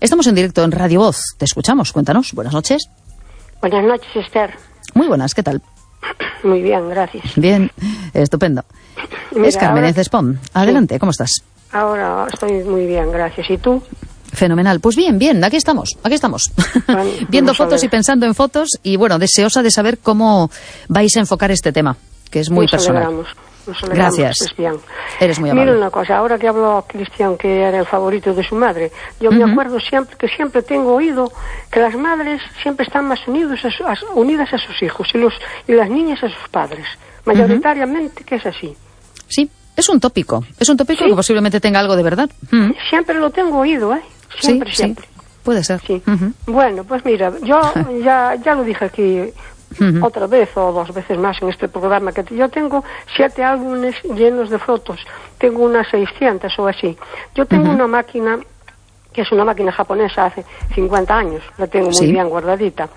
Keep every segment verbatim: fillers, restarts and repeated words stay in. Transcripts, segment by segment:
Estamos en directo en Radio Voz. Te escuchamos. Cuéntanos. Buenas noches. Buenas noches, Esther. Muy buenas. ¿Qué tal? Muy bien, gracias. Bien. Estupendo. Mira, es Carmen ahora... Espón. Adelante. Sí. ¿Cómo estás? Ahora estoy muy bien, gracias. ¿Y tú? Fenomenal. Pues bien, bien. Aquí estamos. Aquí estamos. Bueno, viendo fotos y pensando en fotos y, bueno, deseosa de saber cómo vais a enfocar este tema, que es muy nos personal. Alegramos. Nos alegramos, Gracias. Cristian. Eres muy amable. Mira una cosa, ahora que habló Cristian, que era el favorito de su madre, yo uh-huh. me acuerdo siempre que siempre tengo oído que las madres siempre están más unidos a su, a, unidas a sus hijos y, los, y las niñas a sus padres. Mayoritariamente uh-huh. que es así. Sí, es un tópico. Es un tópico ¿Sí? que posiblemente tenga algo de verdad. Uh-huh. Siempre lo tengo oído, ¿eh? Siempre, sí, siempre. Sí. Puede ser. Sí. Uh-huh. Bueno, pues mira, yo ya, ya lo dije aquí uh-huh. otra vez o dos veces más en este programa, que yo tengo siete álbumes llenos de fotos, tengo unas seiscientas o así. Yo tengo uh-huh. una máquina, que es una máquina japonesa hace cincuenta años, la tengo muy ¿Sí? bien guardadita,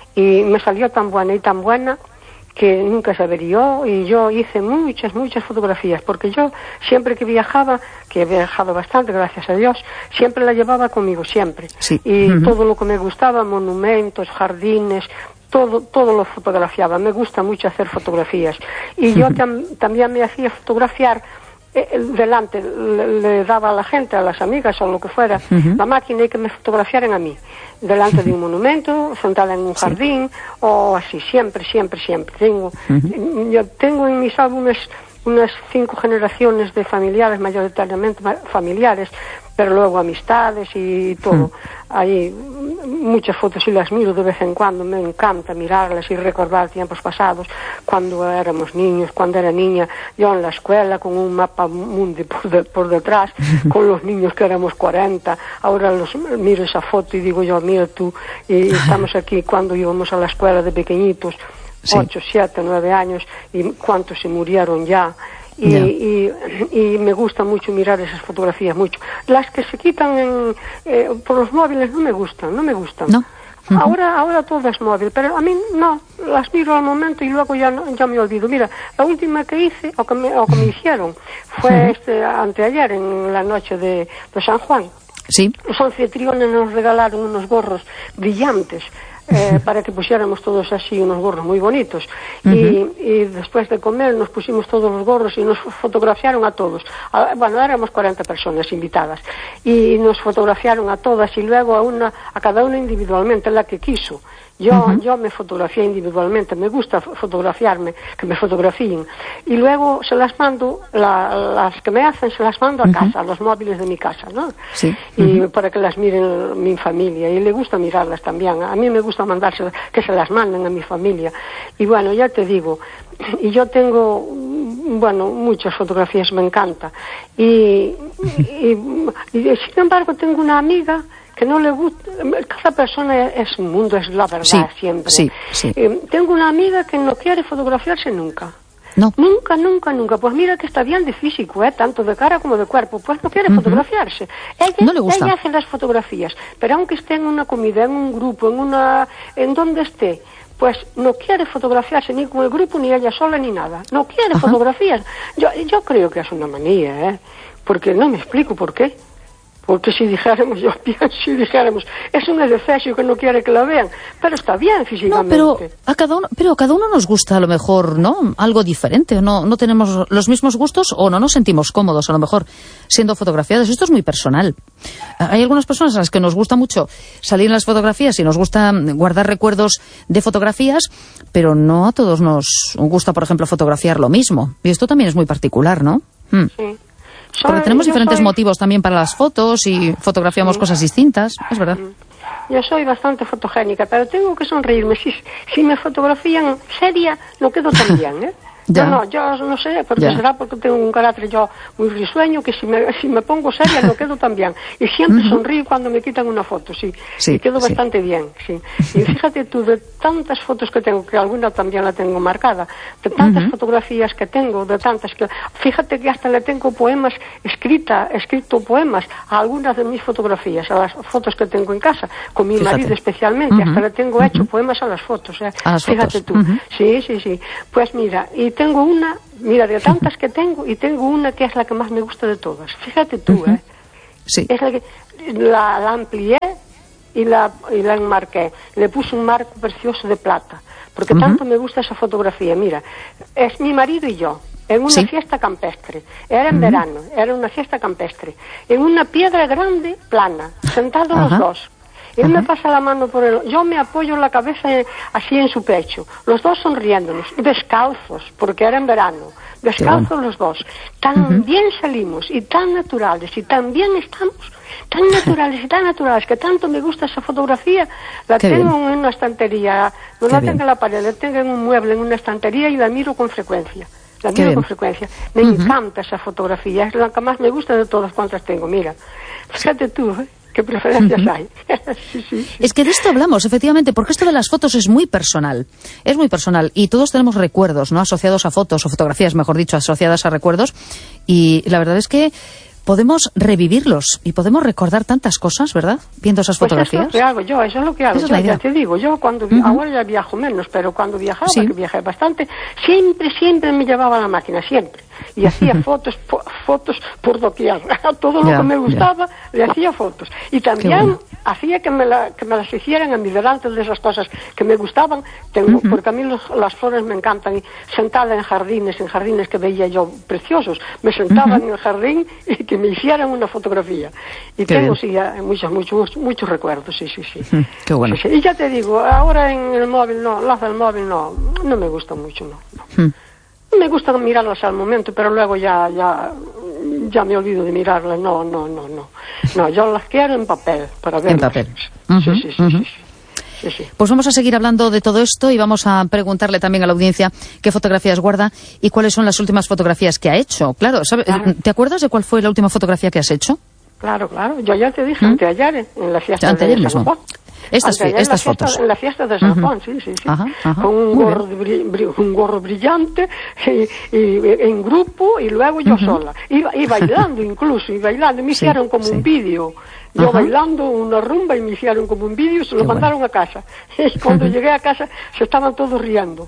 y me salió tan buena y tan buena que nunca se averió, y yo hice muchas, muchas fotografías, porque yo siempre que viajaba, que he viajado bastante, gracias a Dios, siempre la llevaba conmigo, siempre. Sí. Y uh-huh. todo lo que me gustaba, monumentos, jardines, todo todo lo fotografiaba. Me gusta mucho hacer fotografías. Y yo tam- también me hacía fotografiar eh, delante, le, le daba a la gente, a las amigas o lo que fuera, uh-huh. la máquina y que me fotografiaran a mí. Delante de un monumento, sentada en un jardín, sí. o así, siempre, siempre, siempre. Tengo, uh-huh. yo tengo en mis álbumes unas cinco generaciones de familiares, mayoritariamente familiares, pero luego amistades y todo. Uh-huh. Hay muchas fotos y las miro de vez en cuando, me encanta mirarlas y recordar tiempos pasados, cuando éramos niños, cuando era niña, yo en la escuela con un mapa mundi por, de, por detrás, con los niños que éramos cuarenta, ahora los miro esa foto y digo yo, mira tú, y estamos aquí cuando íbamos a la escuela de pequeñitos, sí. ocho, siete, nueve años, y cuántos se murieron ya. Y, yeah. y, y me gusta mucho mirar esas fotografías, mucho. Las que se quitan en, eh, por los móviles no me gustan, no me gustan. No. Uh-huh. Ahora ahora todo es móvil, pero a mí no, las miro al momento y luego ya no, ya me olvido. Mira, la última que hice, o que me, o que me hicieron, fue uh-huh. este anteayer, en la noche de, de San Juan. Sí. Los anfitriones nos regalaron unos gorros brillantes. Eh, para que pusiéramos todos así unos gorros muy bonitos uh-huh. y, y después de comer nos pusimos todos los gorros y nos fotografiaron a todos, a, bueno, éramos cuarenta personas invitadas y nos fotografiaron a todas y luego a una a cada una individualmente, la que quiso. Yo, uh-huh. yo me fotografié individualmente, me gusta fotografiarme, que me fotografíen. Y luego se las mando, la, las que me hacen, se las mando a uh-huh. casa, a los móviles de mi casa, ¿no? Sí. Y uh-huh. para que las miren mi familia. Y le gusta mirarlas también. A mí me gusta mandárselas, que se las manden a mi familia. Y bueno, ya te digo, y yo tengo, bueno, muchas fotografías, me encanta. Y, y, y, y sin embargo tengo una amiga que no le gusta, cada persona es un mundo, es la verdad, sí, siempre. Sí, sí. Eh, tengo una amiga que no quiere fotografiarse nunca. No. Nunca, nunca, nunca. Pues mira que está bien de físico, ¿eh? Tanto de cara como de cuerpo. Pues no quiere uh-huh. fotografiarse. Ella, no le gusta. Ella hace las fotografías, pero aunque esté en una comida, en un grupo, en una, en donde esté, pues no quiere fotografiarse ni con el grupo, ni ella sola, ni nada. No quiere uh-huh. fotografías. Yo, yo creo que es una manía, ¿eh? Porque no me explico por qué. Porque si dijéramos, yo pienso, si dijéramos, es un edefesio que no quiere que la vean, pero está bien físicamente. No, pero a cada uno, pero a cada uno nos gusta a lo mejor, ¿no? Algo diferente, o no, no tenemos los mismos gustos o no nos sentimos cómodos a lo mejor siendo fotografiados. Esto es muy personal. Hay algunas personas a las que nos gusta mucho salir en las fotografías y nos gusta guardar recuerdos de fotografías, pero no a todos nos gusta, por ejemplo, fotografiar lo mismo. Y esto también es muy particular, ¿no? Hmm. Sí. Porque tenemos yo diferentes soy... motivos también para las fotos y fotografiamos sí. cosas distintas, es verdad. Yo soy bastante fotogénica, pero tengo que sonreírme. Si, si me fotografían seria, no quedo tan bien, ¿eh? Ya. No, no, yo no sé, porque ya. será porque tengo un carácter yo muy risueño, que si me, si me pongo seria no quedo tan bien. Y siempre uh-huh. sonrío cuando me quitan una foto, sí. sí y quedo sí. bastante bien, sí. Y fíjate tú, de tantas fotos que tengo, que alguna también la tengo marcada, de tantas uh-huh. fotografías que tengo, de tantas que... Fíjate que hasta le tengo poemas, escrita, escrito poemas a algunas de mis fotografías, a las fotos que tengo en casa, con mi fíjate. marido especialmente, uh-huh. hasta le tengo uh-huh. hecho poemas a las fotos, ¿eh? A las fíjate fotos. tú. Uh-huh. Sí, sí, sí. Pues mira, y tengo una, mira, de tantas que tengo, y tengo una que es la que más me gusta de todas. Fíjate tú, uh-huh. ¿eh? Sí. Es la que, la, la amplié, y la, y la enmarqué. Le puse un marco precioso de plata, porque uh-huh. tanto me gusta esa fotografía. Mira, es mi marido y yo, en una ¿Sí? fiesta campestre. Era en uh-huh. verano, era una fiesta campestre. En una piedra grande, plana, sentados uh-huh. los dos. Él uh-huh. me pasa la mano por el... Yo me apoyo la cabeza en, así en su pecho. Los dos sonriéndonos, descalzos, porque era en verano. Descalzos bueno. los dos. Tan uh-huh. bien salimos y tan naturales y tan bien estamos, tan naturales y tan naturales, que tanto me gusta esa fotografía. La Qué tengo bien. en una estantería, no Qué la bien. tengo en la pared, la tengo en un mueble, en una estantería y la miro con frecuencia. La miro con frecuencia. Me uh-huh. encanta esa fotografía, es la que más me gusta de todas cuantas tengo. Mira, fíjate tú, ¿eh? ¿Qué preferencias uh-huh. hay? sí, sí, sí. Es que de esto hablamos, efectivamente, porque esto de las fotos es muy personal. Es muy personal. Y todos tenemos recuerdos, ¿no? Asociados a fotos, o fotografías, mejor dicho, asociadas a recuerdos. Y la verdad es que podemos revivirlos y podemos recordar tantas cosas, ¿verdad? Viendo esas pues fotografías. Eso es lo que hago yo, eso es lo que hago. Yo, ya te digo, yo cuando uh-huh. ahora ya viajo menos, pero cuando viajaba, sí. que viajé bastante, siempre, siempre me llevaba la máquina, siempre. Y hacía fotos, po, fotos por doquier. Todo lo yeah, que me gustaba, yeah. le hacía fotos. Y también bueno. hacía que me, la, que me las hicieran a mí delante de esas cosas que me gustaban, tengo, uh-huh. porque a mí los, las flores me encantan. Y sentada en jardines, en jardines que veía yo preciosos, me sentaba uh-huh. en el jardín y que me hicieran una fotografía. Y Qué tengo, bien. sí, muchos, muchos, muchos recuerdos, sí, sí, sí. Uh-huh. Qué bueno. Sí, sí. Y ya te digo, ahora en el móvil, no, las del móvil no, no me gusta mucho, no. no. Uh-huh. Me gusta mirarlas al momento, pero luego ya ya ya me olvido de mirarlas. No, no, no, no. No, yo las quiero en papel, para verlas. En papel. Uh-huh, sí, sí, sí, uh-huh. sí, sí, sí, sí. Pues vamos a seguir hablando de todo esto y vamos a preguntarle también a la audiencia qué fotografías guarda y cuáles son las últimas fotografías que ha hecho. Claro, ¿sabe, claro. ¿te acuerdas de cuál fue la última fotografía que has hecho? Claro, claro. Yo ya te dije, ¿Mm? anteayer, en la fiesta anteayer de mismo. San Juan. Estas, Anteayer, estas en la fiesta, fotos. En la fiesta de San uh-huh. Juan, sí, sí, sí. Ajá, ajá. Con un gorro, bri, bri, un gorro brillante, y, y, en grupo, y luego yo uh-huh. sola. Y, y bailando incluso, y bailando. Me hicieron sí, como sí. un vídeo. Yo uh-huh. bailando una rumba y me hicieron como un vídeo y se lo Qué mandaron bueno. a casa. Y cuando uh-huh. llegué a casa se estaban todos riendo.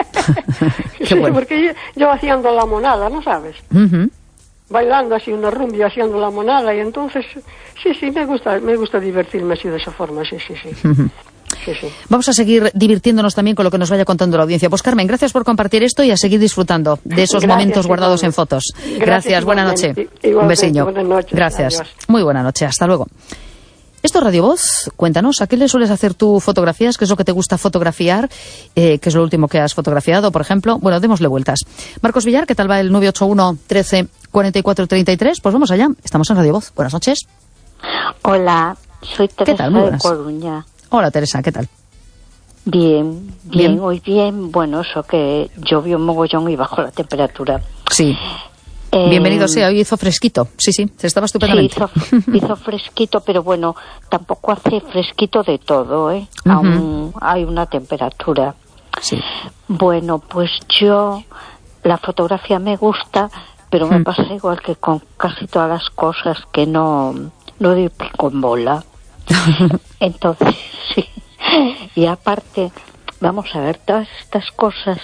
sí, bueno. Porque yo, yo haciendo la monada, ¿no sabes? Uh-huh. Bailando así una rumba y haciendo la monada, y entonces sí, sí, me gusta me gusta divertirme así de esa forma, sí, sí, sí. Uh-huh. sí, sí. Vamos a seguir divirtiéndonos también con lo que nos vaya contando la audiencia. Pues Carmen, gracias por compartir esto y a seguir disfrutando de esos gracias, momentos guardados en fotos. Gracias, gracias buena noche. Un besiño. Buenas noches. Gracias. Adiós. Muy buena noche, hasta luego. Esto es Radio Voz. Cuéntanos, ¿a qué le sueles hacer tú fotografías? ¿Qué es lo que te gusta fotografiar? Eh, ¿Qué es lo último que has fotografiado, por ejemplo? Bueno, démosle vueltas. Marcos Villar, ¿qué tal va el nueve ocho uno, trece, cuarenta y cuatro, treinta y tres? Pues vamos allá. Estamos en Radio Voz. Buenas noches. Hola, soy Teresa ¿Qué tal? Muy buenas. de Coruña. Hola, Teresa, ¿qué tal? Bien, bien, bien, hoy bien. Bueno, eso que llovió un mogollón y bajó la temperatura. Sí. Eh, Bienvenido sea, hoy hizo fresquito, sí, sí, se estaba estupendamente. Sí, hizo, hizo fresquito, pero bueno, tampoco hace fresquito de todo, ¿eh? Uh-huh. Aún hay una temperatura. Sí. Bueno, pues yo, la fotografía me gusta, pero me uh-huh. pasa igual que con casi todas las cosas, que no, no doy pico en bola. Entonces, sí. Y aparte, vamos a ver, todas estas cosas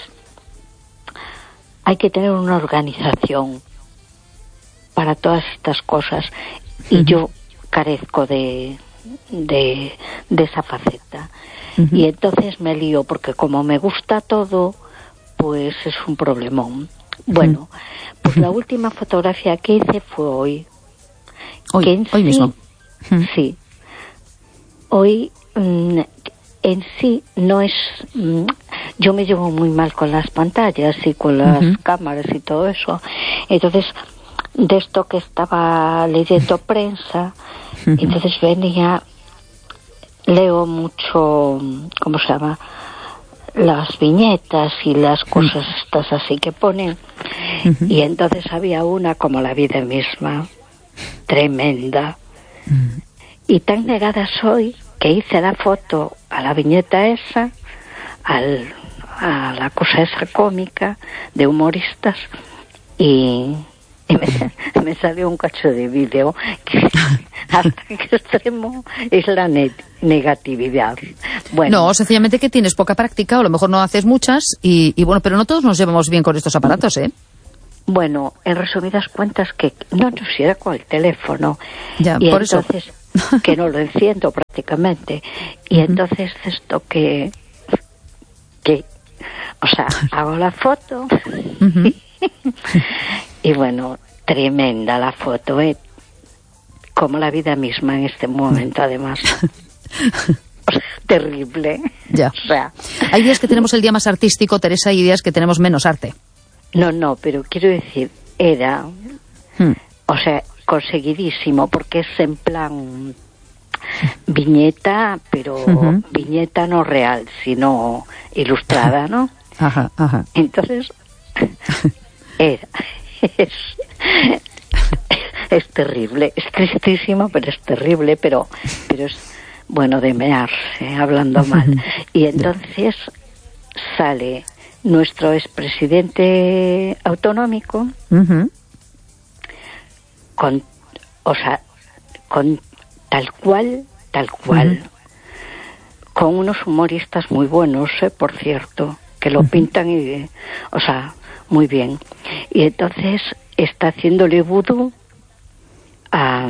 hay que tener una organización para todas estas cosas, y uh-huh. yo carezco de de, de esa faceta. Uh-huh. Y entonces me lío, porque como me gusta todo, pues es un problemón. Bueno, uh-huh. pues la última fotografía que hice fue hoy. Hoy, que en hoy sí, mismo. Uh-huh. Sí. Hoy mm, en sí no es... Mm, yo me llevo muy mal con las pantallas y con las uh-huh. cámaras y todo eso. Entonces, de esto que estaba leyendo prensa, uh-huh. entonces venía, leo mucho, ¿cómo se llama?, las viñetas y las cosas uh-huh. estas así que ponen, uh-huh. y entonces había una como la vida misma, tremenda, uh-huh. y tan negada soy que hice la foto a la viñeta esa, al, a la cosa esa cómica de humoristas, y... y me, me salió un cacho de vídeo que hasta qué extremo es la ne- negatividad. Bueno, no, sencillamente que tienes poca práctica, o a lo mejor no haces muchas, y, y bueno, pero no todos nos llevamos bien con estos aparatos, ¿eh? Bueno, en resumidas cuentas, que no nos era con el teléfono. Ya, y por entonces, eso. que no lo enciendo prácticamente. Y uh-huh. entonces esto que, que, o sea, hago la foto uh-huh. y, y bueno, tremenda la foto, ¿eh? Como la vida misma en este momento, además. O sea, terrible. Ya. O sea, hay días que tenemos el día más artístico, Teresa, y días que tenemos menos arte. No, no, pero quiero decir, era, hmm. o sea, conseguidísimo, porque es en plan viñeta, pero uh-huh. viñeta no real, sino ilustrada, ¿no? Ajá, ajá. Entonces, era, es, es terrible, es tristísimo, pero es terrible, pero, pero es, bueno, de mearse, hablando mal. Y entonces sale nuestro expresidente autonómico uh-huh. con, o sea, con tal cual, tal cual, uh-huh. con unos humoristas muy buenos, eh, por cierto, que lo uh-huh. pintan y, o sea, muy bien. Y entonces está haciéndole vudú a,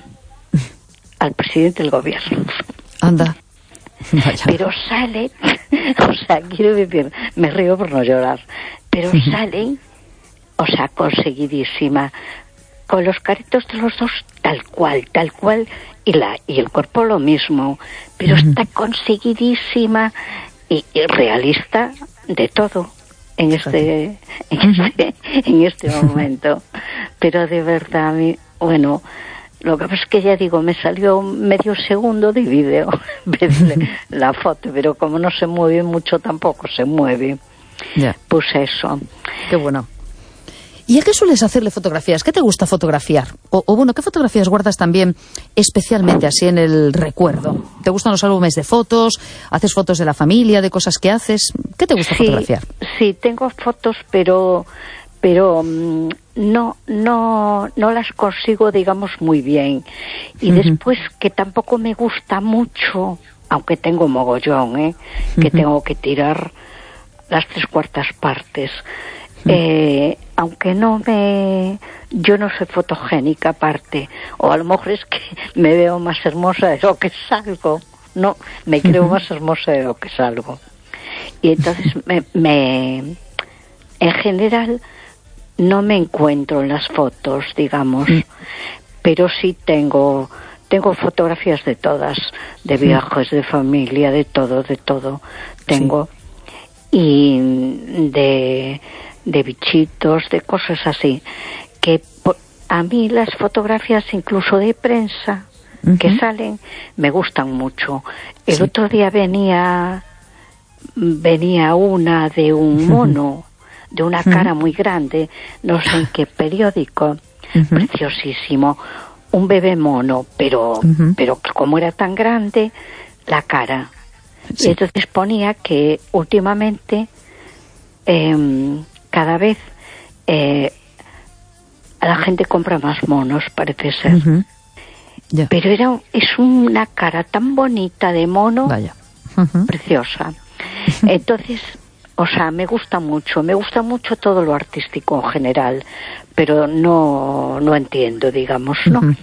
al presidente del gobierno. Anda. Vaya. Pero sale, o sea, quiero decir, me río por no llorar, pero uh-huh. sale, o sea, conseguidísima, con los caritos de los dos tal cual, tal cual, y la y el cuerpo lo mismo, pero uh-huh. está conseguidísima y, y realista de todo en este, en este, en este momento. Pero de verdad, bueno, lo que pasa es que ya digo, me salió medio segundo de vídeo la foto, pero como no se mueve mucho tampoco se mueve. Yeah. Pues eso. Qué bueno. ¿Y a qué sueles hacerle fotografías? ¿Qué te gusta fotografiar? O, o bueno, ¿qué fotografías guardas también especialmente así en el recuerdo? ¿Te gustan los álbumes de fotos? ¿Haces fotos de la familia, de cosas que haces? ¿Qué te gusta sí, fotografiar? Sí, tengo fotos, pero... pero um, no no no las consigo, digamos, muy bien. Y uh-huh. después que tampoco me gusta mucho, aunque tengo mogollón, ¿eh? Uh-huh. que tengo que tirar las tres cuartas partes. Uh-huh. Eh, aunque no me... yo no soy fotogénica aparte, o a lo mejor es que me veo más hermosa de lo que salgo. No, me creo uh-huh. más hermosa de lo que salgo. Y entonces me, me en general... no me encuentro en las fotos, digamos, mm. pero sí tengo tengo fotografías de todas, de viajes, de familia, de todo, de todo tengo. Sí. Y de, de bichitos, de cosas así. Que por, a mí las fotografías incluso de prensa uh-huh. que salen me gustan mucho. El sí. otro día venía, venía una de un mono. Uh-huh. de una cara muy grande, no sé en qué periódico, uh-huh. preciosísimo, un bebé mono, pero uh-huh. pero como era tan grande, la cara. Sí. Y entonces ponía que últimamente, eh, cada vez, eh, la gente compra más monos, parece ser. Uh-huh. Yeah. Pero era es una cara tan bonita de mono, Vaya. Uh-huh. preciosa. Entonces... o sea, me gusta mucho, me gusta mucho todo lo artístico en general, pero no no entiendo, digamos, ¿no? Uh-huh.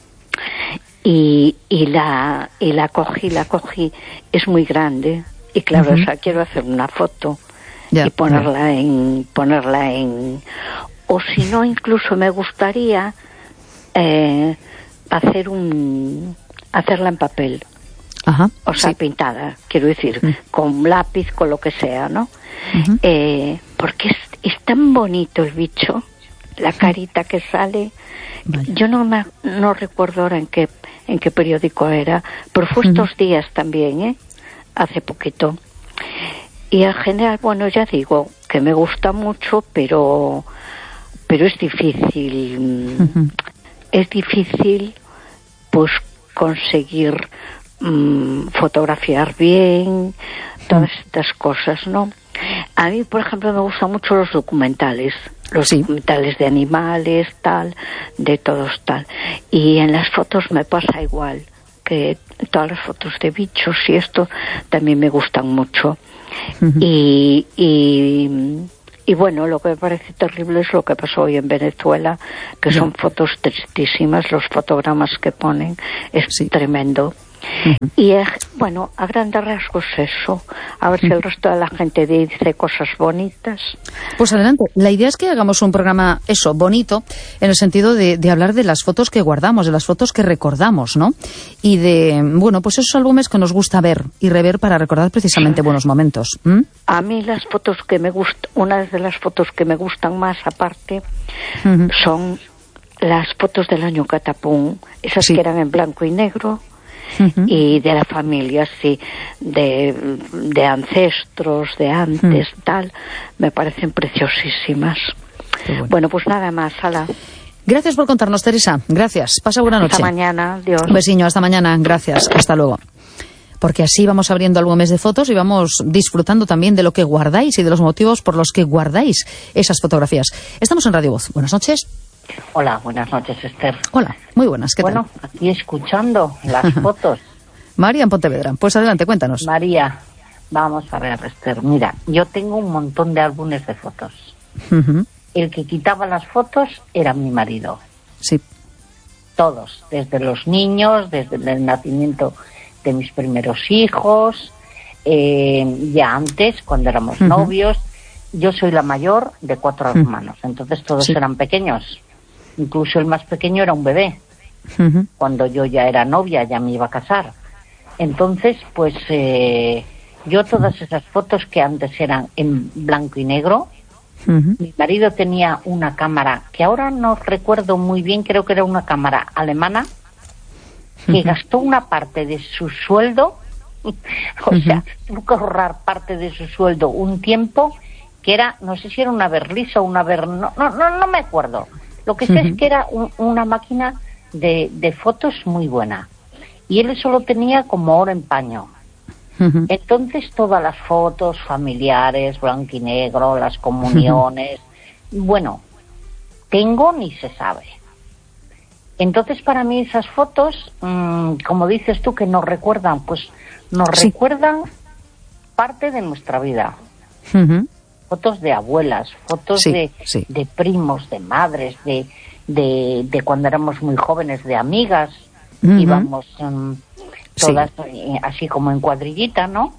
Y y la y la cogí, la cogí, es muy grande y claro, uh-huh. o sea, quiero hacer una foto yeah, y ponerla yeah. en ponerla en o si no incluso me gustaría eh, hacer un hacerla en papel. Ajá, o sea, sí. pintada, quiero decir, uh-huh. con lápiz, con lo que sea, ¿no? Uh-huh. Eh, porque es, es tan bonito el bicho, la carita que sale. Vaya. Yo no me, no recuerdo ahora en qué en qué periódico era, pero fue uh-huh. estos días también, ¿eh? Hace poquito. Y en general, bueno, ya digo que me gusta mucho, pero pero es difícil, uh-huh. es difícil, pues conseguir Mm, fotografiar bien, todas estas cosas, ¿no? A mí, por ejemplo, me gustan mucho los documentales, los sí. documentales de animales, tal, de todos, tal. Y en las fotos me pasa igual, que todas las fotos de bichos y esto también me gustan mucho. Uh-huh. Y, y, y bueno, lo que me parece terrible es lo que pasó hoy en Venezuela, que son fotos tristísimas, los fotogramas que ponen, es sí. tremendo. Uh-huh. Y es, bueno, a grandes rasgos eso. A ver si el resto de la gente dice cosas bonitas. Pues adelante. La idea es que hagamos un programa, eso, bonito, en el sentido de, de hablar de las fotos que guardamos, de las fotos que recordamos, ¿no? Y de, bueno, pues esos álbumes que nos gusta ver y rever para recordar precisamente buenos momentos. ¿Mm? A mí las fotos que me gustan, una de las fotos que me gustan más aparte, uh-huh. son las fotos del año Catapum, esas sí. que eran en blanco y negro. Uh-huh. Y de la familia, sí, de, de ancestros, de antes, uh-huh. tal, me parecen preciosísimas. Bueno. bueno, pues nada más, Ala. Gracias por contarnos, Teresa. Gracias. Pasa buena noche. Hasta mañana. Adiós. Un besiño, hasta mañana. Gracias. Hasta luego. Porque así vamos abriendo álbumes de fotos y vamos disfrutando también de lo que guardáis y de los motivos por los que guardáis esas fotografías. Estamos en Radio Voz. Buenas noches. Hola, buenas noches, Esther. Hola, muy buenas, ¿qué bueno, tal? Bueno, aquí escuchando las fotos. María en Pontevedra, pues adelante, cuéntanos. María, vamos a ver, Esther, mira, yo tengo un montón de álbumes de fotos. Uh-huh. El que quitaba las fotos era mi marido. Sí. Todos, desde los niños, desde el nacimiento de mis primeros hijos, eh, ya antes, cuando éramos uh-huh. novios. Yo soy la mayor de cuatro uh-huh. hermanos, entonces todos sí. eran pequeños. Incluso el más pequeño era un bebé. Uh-huh. Cuando yo ya era novia, ya me iba a casar. Entonces, pues eh, yo todas esas fotos que antes eran en blanco y negro, uh-huh. mi marido tenía una cámara, que ahora no recuerdo muy bien, creo que era una cámara alemana, que uh-huh. gastó una parte de su sueldo, o uh-huh. sea, tuvo que ahorrar parte de su sueldo un tiempo, que era, no sé si era una Berlis o una Ber... No, no, no, no me acuerdo. Lo que sé uh-huh. es que era un, una máquina de, de fotos muy buena. Y él solo tenía como oro en paño. Uh-huh. Entonces todas las fotos familiares, blanco y negro, las comuniones, uh-huh. bueno, tengo ni se sabe. Entonces para mí esas fotos, mmm, como dices tú, que nos recuerdan, pues nos sí. recuerdan parte de nuestra vida. Uh-huh. Fotos de abuelas, fotos sí, de, sí. de primos, de madres, de, de, de cuando éramos muy jóvenes, de amigas, uh-huh. íbamos um, todas sí. así como en cuadrillita, ¿no?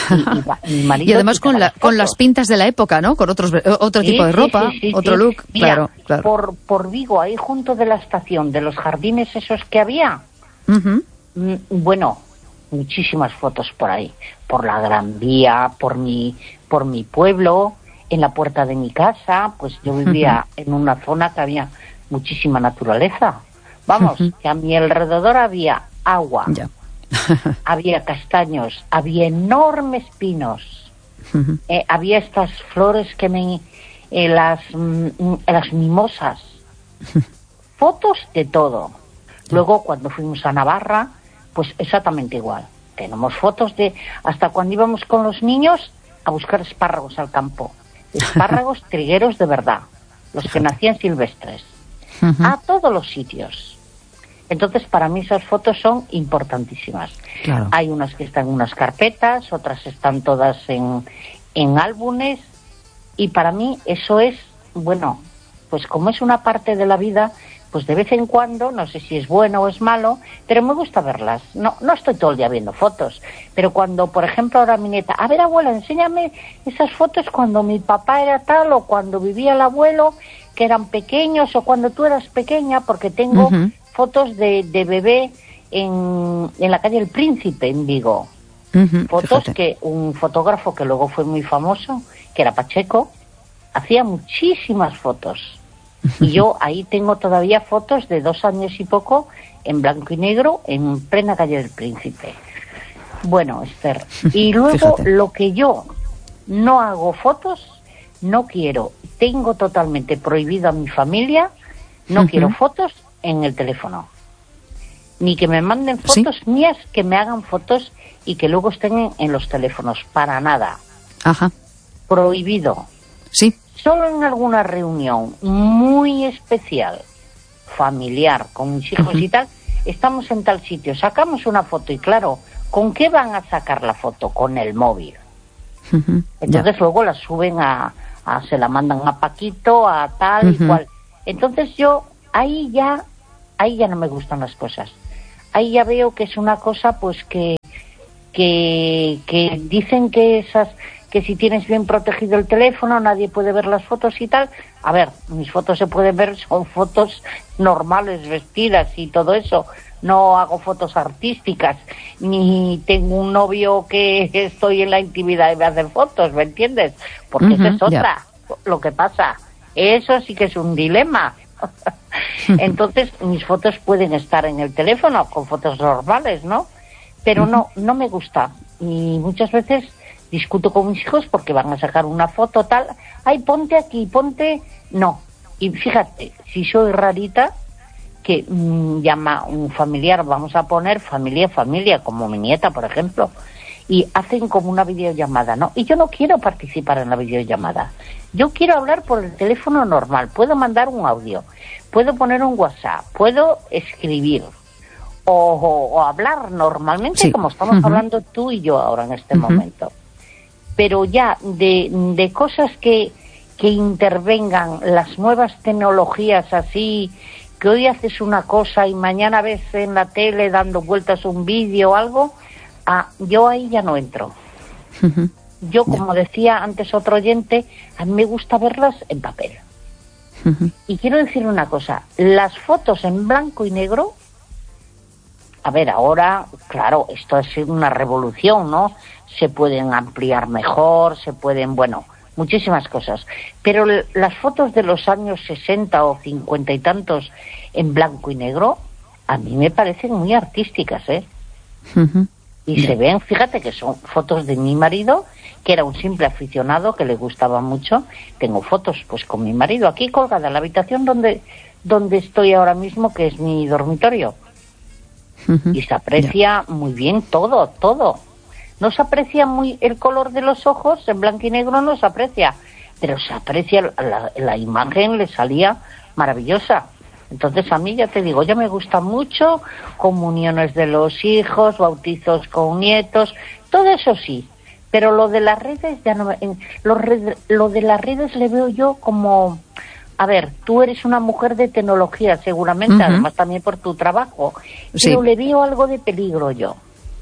Y, y, mi y además con, la, con las pintas de la época, ¿no? Con otros otro sí, tipo de ropa, sí, sí, sí, otro sí. look, Mira, claro, claro. Por, por Vigo, ahí junto de la estación, de los jardines esos que había, uh-huh. m- bueno, muchísimas fotos por ahí, por la Gran Vía, por mi, por mi pueblo, en la puerta de mi casa, pues yo vivía uh-huh. en una zona que había muchísima naturaleza. Vamos, uh-huh. que a mi alrededor había agua, yeah. había castaños, había enormes pinos, uh-huh. eh, había estas flores que me... Eh, las, mm, las mimosas, uh-huh. fotos de todo. Luego, cuando fuimos a Navarra, pues exactamente igual. Tenemos fotos de hasta cuando íbamos con los niños a buscar espárragos al campo. Espárragos trigueros de verdad, los que nacían silvestres, uh-huh. a todos los sitios. Entonces, para mí esas fotos son importantísimas. Claro. Hay unas que están en unas carpetas, otras están todas en, en álbumes, y para mí eso es, bueno, pues como es una parte de la vida, pues de vez en cuando, no sé si es bueno o es malo, pero me gusta verlas. No, no estoy todo el día viendo fotos, pero cuando, por ejemplo, ahora mi nieta, a ver, abuela, enséñame esas fotos cuando mi papá era tal, o cuando vivía el abuelo, que eran pequeños, o cuando tú eras pequeña, porque tengo uh-huh. fotos de, de bebé en, en la calle El Príncipe, en Vigo. Uh-huh, fotos fíjate. Que un fotógrafo que luego fue muy famoso, que era Pacheco, hacía muchísimas fotos. Y yo ahí tengo todavía fotos de dos años y poco, en blanco y negro, en plena calle del Príncipe. Bueno, Esther, y luego fíjate. Lo que yo no hago fotos, no quiero, tengo totalmente prohibido a mi familia, no uh-huh. quiero fotos en el teléfono. Ni que me manden fotos ¿Sí? mías, que me hagan fotos y que luego estén en, en los teléfonos, para nada. Ajá. Prohibido. Sí. Solo en alguna reunión muy especial, familiar, con mis hijos uh-huh. y tal, estamos en tal sitio, sacamos una foto y claro, ¿con qué van a sacar la foto? Con el móvil. Uh-huh. Entonces ya. Luego la suben a, a, se la mandan a Paquito, a tal uh-huh. y cual. Entonces yo ahí ya, ahí ya no me gustan las cosas. Ahí ya veo que es una cosa pues que, que, que dicen que esas, que si tienes bien protegido el teléfono nadie puede ver las fotos y tal. A ver, mis fotos se pueden ver, son fotos normales, vestidas y todo eso. No hago fotos artísticas, ni tengo un novio que estoy en la intimidad y me hace fotos, ¿me entiendes? Porque uh-huh, esa es otra, yeah. lo que pasa. Eso sí que es un dilema. Entonces, mis fotos pueden estar en el teléfono, con fotos normales, ¿no? Pero uh-huh. no, no me gusta. Y muchas veces discuto con mis hijos porque van a sacar una foto tal, ay, ponte aquí, ponte... No. Y fíjate, si soy rarita... que mmm, llama un familiar, vamos a poner familia, familia, como mi nieta, por ejemplo, y hacen como una videollamada, ¿no? Y yo no quiero participar en la videollamada. Yo quiero hablar por el teléfono normal. Puedo mandar un audio, puedo poner un WhatsApp, puedo escribir o, o, o hablar normalmente, sí. como estamos uh-huh. hablando tú y yo ahora en este uh-huh. momento. Pero ya de, de cosas que, que intervengan las nuevas tecnologías así... que hoy haces una cosa y mañana ves en la tele dando vueltas un vídeo o algo, ah, yo ahí ya no entro. Uh-huh. Yo, como yeah. decía antes otro oyente, a mí me gusta verlas en papel. Uh-huh. Y quiero decir una cosa, las fotos en blanco y negro, a ver, ahora, claro, esto ha sido una revolución, ¿no? Se pueden ampliar mejor, se pueden, bueno... muchísimas cosas, pero l- las fotos de los años sesenta o cincuenta y tantos en blanco y negro a mí me parecen muy artísticas, ¿eh? Uh-huh. Y yeah. se ven, fíjate que son fotos de mi marido, que era un simple aficionado que le gustaba mucho. Tengo fotos pues con mi marido aquí colgada en la habitación donde donde estoy ahora mismo, que es mi dormitorio. Uh-huh. Y se aprecia yeah. muy bien todo, todo. No se aprecia muy el color de los ojos, en blanco y negro no se aprecia, pero se aprecia, la, la imagen le salía maravillosa. Entonces a mí, ya te digo, ya me gusta mucho, comuniones de los hijos, bautizos con nietos, todo eso sí, pero lo de las redes ya no me, lo, red, lo de las redes le veo yo como, a ver, tú eres una mujer de tecnología seguramente, uh-huh. además también por tu trabajo, sí. pero le veo algo de peligro yo.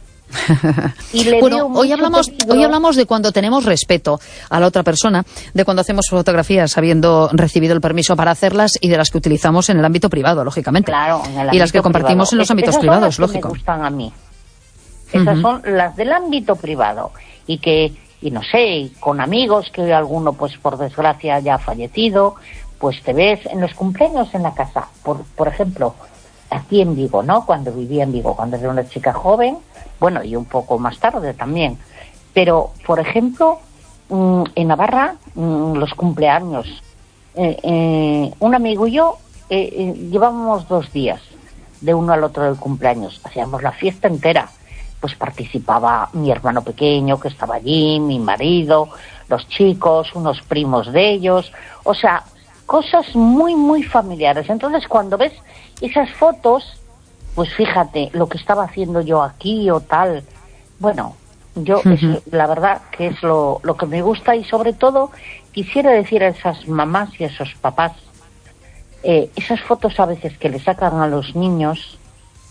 Y le bueno, hoy hablamos, hoy hablamos de cuando tenemos respeto a la otra persona, de cuando hacemos fotografías habiendo recibido el permiso para hacerlas y de las que utilizamos en el ámbito privado, lógicamente. Claro, en el y las que compartimos privado. en los es, ámbitos esas privados, son las lógico. Que me gustan a mí. Esas uh-huh. son las del ámbito privado y que, y no sé, con amigos que alguno, pues por desgracia, haya fallecido, pues te ves en los cumpleaños en la casa, por, por ejemplo. Aquí en Vigo, ¿no? Cuando vivía en Vigo, cuando era una chica joven, bueno, y un poco más tarde también. Pero, por ejemplo, mmm, en Navarra, mmm, los cumpleaños, eh, eh, un amigo y yo eh, eh, llevábamos dos días de uno al otro del cumpleaños. Hacíamos la fiesta entera. Pues participaba mi hermano pequeño que estaba allí, mi marido, los chicos, unos primos de ellos. O sea, cosas muy, muy familiares. Entonces, cuando ves esas fotos, pues fíjate lo que estaba haciendo yo aquí o tal. Bueno, yo uh-huh. es, la verdad que es lo, lo que me gusta, y sobre todo quisiera decir a esas mamás y a esos papás, eh, esas fotos a veces que le sacan a los niños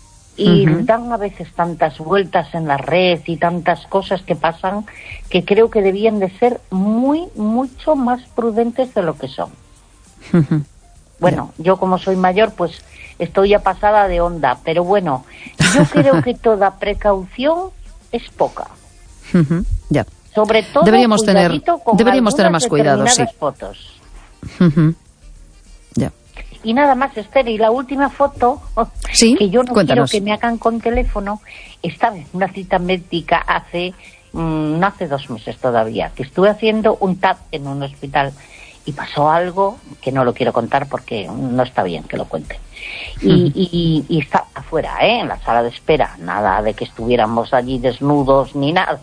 y uh-huh. dan a veces tantas vueltas en la red y tantas cosas que pasan, que creo que debían de ser muy, mucho más prudentes de lo que son. Uh-huh. Bueno, yo como soy mayor, pues estoy ya pasada de onda, pero bueno, yo creo que toda precaución es poca. Uh-huh, ya. Sobre todo deberíamos tener, con deberíamos tener más cuidado, sí. fotos. Uh-huh. Ya. Y nada más, Esther, y la última foto, ¿sí? que yo no Cuéntanos. quiero que me hagan con teléfono, estaba en una cita médica hace, mmm, no hace dos meses todavía, que estuve haciendo un T A C en un hospital. Y pasó algo que no lo quiero contar porque no está bien que lo cuente. Y, mm. y, y está afuera, ¿eh? En la sala de espera. Nada de que estuviéramos allí desnudos ni nada.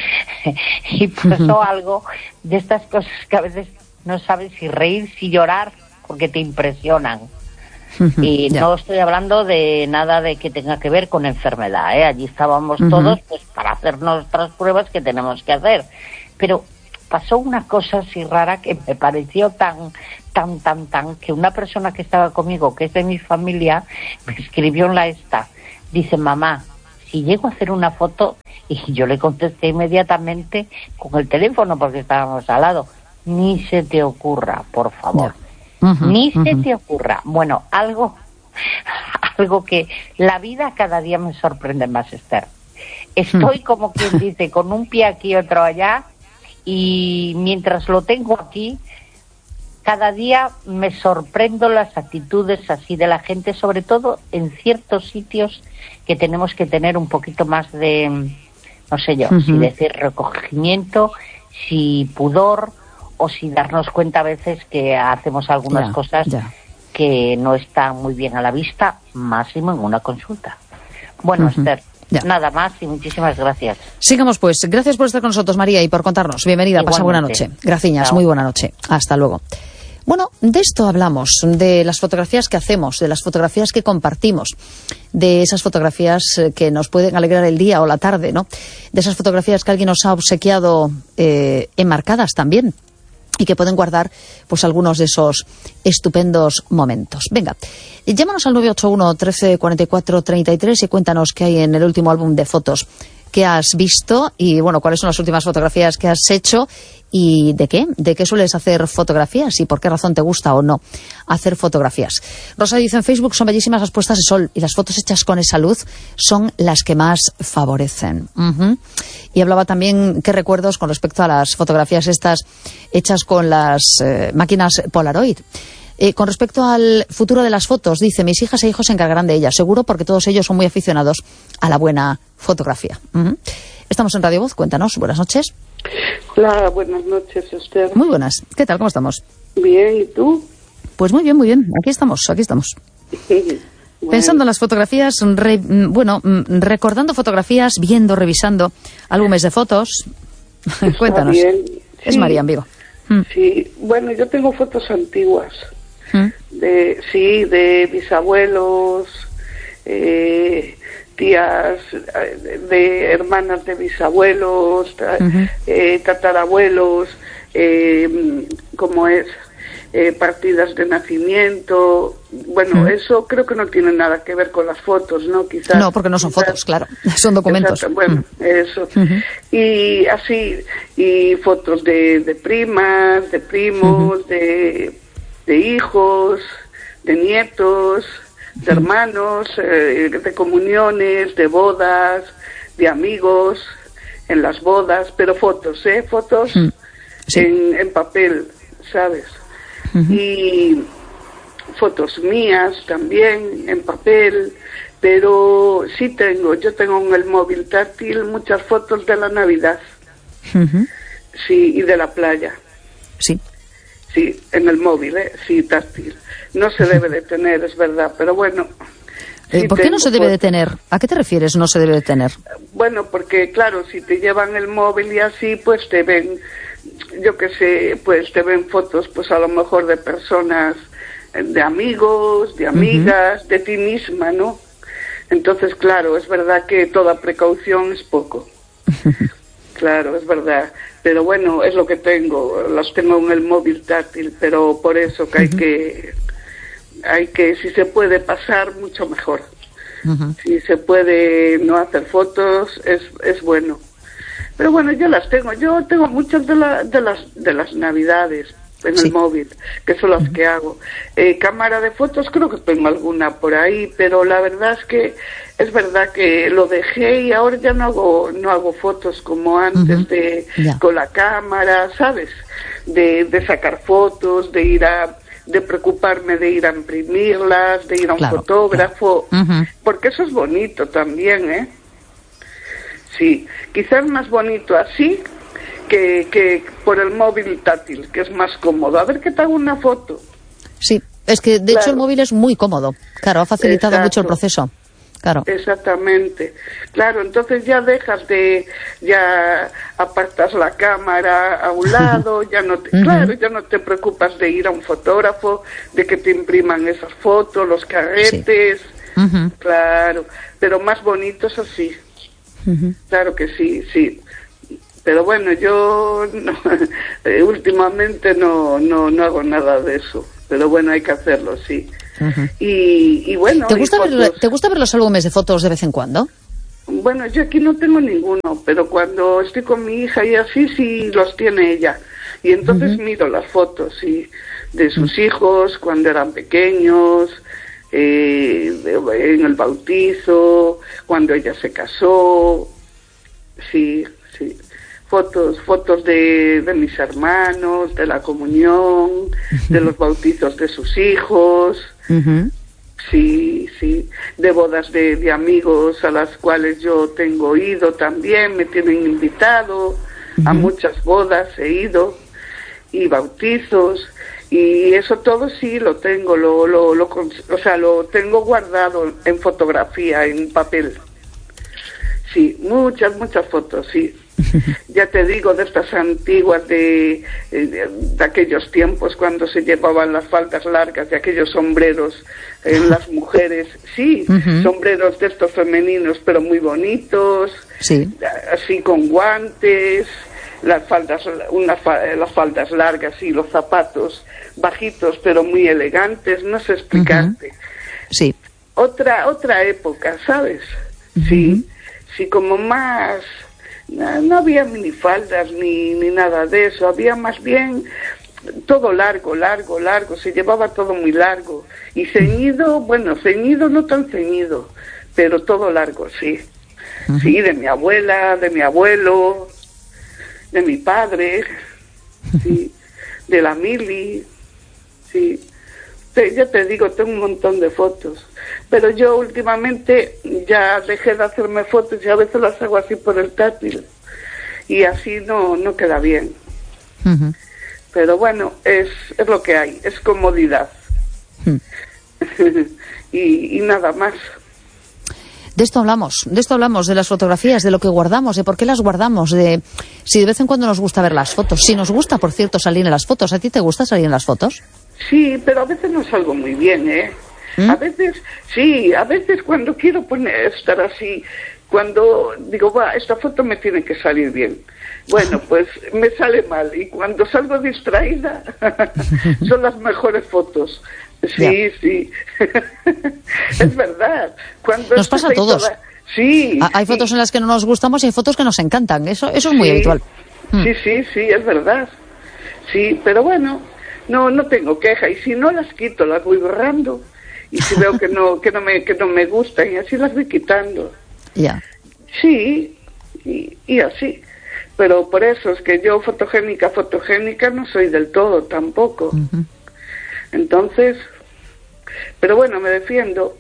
Y pasó algo de estas cosas que a veces no sabes si reír, si llorar, porque te impresionan. Y yeah. no estoy hablando de nada de que tenga que ver con enfermedad, ¿eh? Allí estábamos uh-huh. todos pues para hacer nuestras pruebas que tenemos que hacer. Pero pasó una cosa así rara que me pareció tan, tan, tan, tan, que una persona que estaba conmigo, que es de mi familia, me escribió en la esta. Dice, mamá, si llego a hacer una foto, y yo le contesté inmediatamente con el teléfono porque estábamos al lado, ni se te ocurra, por favor, uh-huh, ni uh-huh. se te ocurra. Bueno, algo, algo que la vida cada día me sorprende más, Esther. Estoy uh-huh. como quien dice, con un pie aquí y otro allá, y mientras lo tengo aquí, cada día me sorprendo las actitudes así de la gente, sobre todo en ciertos sitios que tenemos que tener un poquito más de, no sé yo, uh-huh. si decir recogimiento, si pudor, o si darnos cuenta a veces que hacemos algunas ya, cosas ya. que no están muy bien a la vista, máximo en una consulta. Bueno, uh-huh. Esther, ya. nada más y muchísimas gracias. Sigamos pues. Gracias por estar con nosotros, María, y por contarnos. Bienvenida, igualmente. Pasa buena noche. Graciñas, Chao. Muy buena noche. Hasta luego. Bueno, de esto hablamos, de las fotografías que hacemos, de las fotografías que compartimos, de esas fotografías que nos pueden alegrar el día o la tarde, ¿no? De esas fotografías que alguien nos ha obsequiado eh, enmarcadas también y que pueden guardar pues algunos de esos estupendos momentos. Venga, llámanos al nueve ocho uno, trece, cuarenta y cuatro, treinta y tres y cuéntanos qué hay en el último álbum de fotos que has visto y, bueno, cuáles son las últimas fotografías que has hecho y de qué, de qué sueles hacer fotografías y por qué razón te gusta o no hacer fotografías. Rosa dice en Facebook, son bellísimas las puestas de sol y las fotos hechas con esa luz son las que más favorecen. Uh-huh. Y hablaba también qué recuerdos con respecto a las fotografías estas hechas con las eh, máquinas Polaroid. Eh, con respecto al futuro de las fotos, dice, mis hijas e hijos se encargarán de ellas, seguro, porque todos ellos son muy aficionados a la buena fotografía. Uh-huh. Estamos en Radio Voz, cuéntanos, buenas noches. Hola, buenas noches, Esther. Muy buenas, ¿qué tal, cómo estamos? Bien, ¿y tú? Pues muy bien, muy bien, aquí estamos, aquí estamos. Bueno. Pensando en las fotografías, re, bueno, recordando fotografías, viendo, revisando álbumes de fotos. Cuéntanos. Bien. Es sí. María en Vigo. Sí, bueno, yo tengo fotos antiguas. De, sí, de bisabuelos, eh, tías, de, de hermanas de bisabuelos, uh-huh. eh, tatarabuelos, eh, como es, eh, partidas de nacimiento. Bueno, uh-huh. eso creo que no tiene nada que ver con las fotos, ¿no? Quizás. No, porque no son quizás, fotos, claro, son documentos. Exacto, bueno, uh-huh. eso. Uh-huh. Y así, y fotos de, de primas, de primos, uh-huh. de... de hijos, de nietos, de hermanos, eh, de comuniones, de bodas, de amigos, en las bodas, pero fotos, ¿eh? Fotos sí. en, en papel, ¿sabes? Uh-huh. Y fotos mías también, en papel, pero sí tengo, yo tengo en el móvil táctil muchas fotos de la Navidad, uh-huh. sí, y de la playa. Sí. Sí, en el móvil, ¿eh? Sí, táctil. No se debe de tener, es verdad, pero bueno. Sí, ¿por qué no se debe de tener? ¿A qué te refieres no se debe de tener? Bueno, porque claro, si te llevan el móvil y así, pues te ven, yo qué sé, pues te ven fotos, pues a lo mejor de personas, de amigos, de amigas, uh-huh. de ti misma, ¿no? Entonces, claro, es verdad que toda precaución es poco. Claro, es verdad. Pero bueno, es lo que tengo, las tengo en el móvil táctil, pero por eso que hay uh-huh. que, hay que, si se puede pasar, mucho mejor. Uh-huh. Si se puede no hacer fotos, es, es bueno. Pero bueno, yo las tengo, yo tengo muchas de, la, de, las, de las Navidades en sí. el móvil, que son las uh-huh. que hago. Eh, cámara de fotos, creo que tengo alguna por ahí, pero la verdad es que es verdad que lo dejé y ahora ya no hago no hago fotos como antes uh-huh. de yeah. con la cámara, ¿sabes? De, de sacar fotos, de ir a de preocuparme de ir a imprimirlas, de ir a un claro, fotógrafo, claro. Uh-huh. porque eso es bonito también, ¿eh? Sí, quizás más bonito así que, que por el móvil táctil, que es más cómodo. A ver qué te hago una foto. Sí, es que de claro. hecho el móvil es muy cómodo. Claro, ha facilitado Exacto. mucho el proceso. Claro. Exactamente. Claro, entonces ya dejas de, ya apartas la cámara a un lado, ya no te, uh-huh. claro, ya no te preocupas de ir a un fotógrafo, de que te impriman esas fotos, los carretes, sí. uh-huh. claro, pero más bonitos así. Uh-huh. Claro que sí, sí. pero bueno, yo no, eh, últimamente no, no, no hago nada de eso, pero bueno, hay que hacerlo, sí. Uh-huh. y, y bueno... ¿Te gusta, fotos... ver, ¿Te gusta ver los álbumes de fotos de vez en cuando? Bueno, yo aquí no tengo ninguno, pero cuando estoy con mi hija y así, sí los tiene ella. Y entonces uh-huh. miro las fotos, sí, de sus uh-huh. hijos cuando eran pequeños, eh, en el bautizo, cuando ella se casó, sí, sí. Fotos, fotos de, de mis hermanos, de la comunión, uh-huh. de los bautizos de sus hijos, uh-huh. sí, sí, de bodas de, de amigos a las cuales yo tengo ido también, me tienen invitado, uh-huh. a muchas bodas he ido, y bautizos, y eso todo sí lo tengo, lo, lo, lo, o sea, lo tengo guardado en fotografía, en papel. Sí, muchas, muchas fotos, sí. Ya te digo, de estas antiguas de, de, de aquellos tiempos cuando se llevaban las faldas largas, de aquellos sombreros en las mujeres, sí, uh-huh. sombreros de estos femeninos, pero muy bonitos, sí. así con guantes, las faldas, unas, las faldas largas y los zapatos bajitos, pero muy elegantes, no sé explicarte. Uh-huh. Sí. Otra, otra época, ¿sabes? Uh-huh. Sí, sí, como más... No, no había minifaldas ni, ni nada de eso, había más bien todo largo, largo, largo, se llevaba todo muy largo. Y ceñido, bueno, ceñido no tan ceñido, pero todo largo, sí. Uh-huh. Sí, de mi abuela, de mi abuelo, de mi padre, sí, de la mili, sí. Te, ya te digo, tengo un montón de fotos. Pero yo últimamente ya dejé de hacerme fotos y a veces las hago así por el táctil. Y así no, no queda bien. Uh-huh. Pero bueno, es, es lo que hay, es comodidad. Uh-huh. y, y nada más. De esto hablamos, de esto hablamos, de las fotografías, de lo que guardamos, de por qué las guardamos, de si de vez en cuando nos gusta ver las fotos. Si nos gusta, por cierto, salir en las fotos. ¿A ti te gusta salir en las fotos? Sí, pero a veces no salgo muy bien, ¿eh? ¿Mm? A veces, sí, a veces cuando quiero poner, estar así, cuando digo, va, esta foto me tiene que salir bien. Bueno, pues me sale mal. Y cuando salgo distraída, son las mejores fotos. Sí, yeah. sí. Es verdad. Cuando nos pasa a todos. Toda... Sí. Hay sí. fotos en las que no nos gustamos y hay fotos que nos encantan. Eso, eso es muy sí. habitual. Mm. Sí, sí, sí, es verdad. Sí, pero bueno, no, no tengo queja. Y si no las quito, las voy borrando. Y si veo que no, que no me, que no me gustan, y así las voy quitando. Ya. Yeah. Sí, y, y así. Pero por eso es que yo fotogénica, fotogénica no soy del todo tampoco. Uh-huh. Entonces, pero bueno, me defiendo.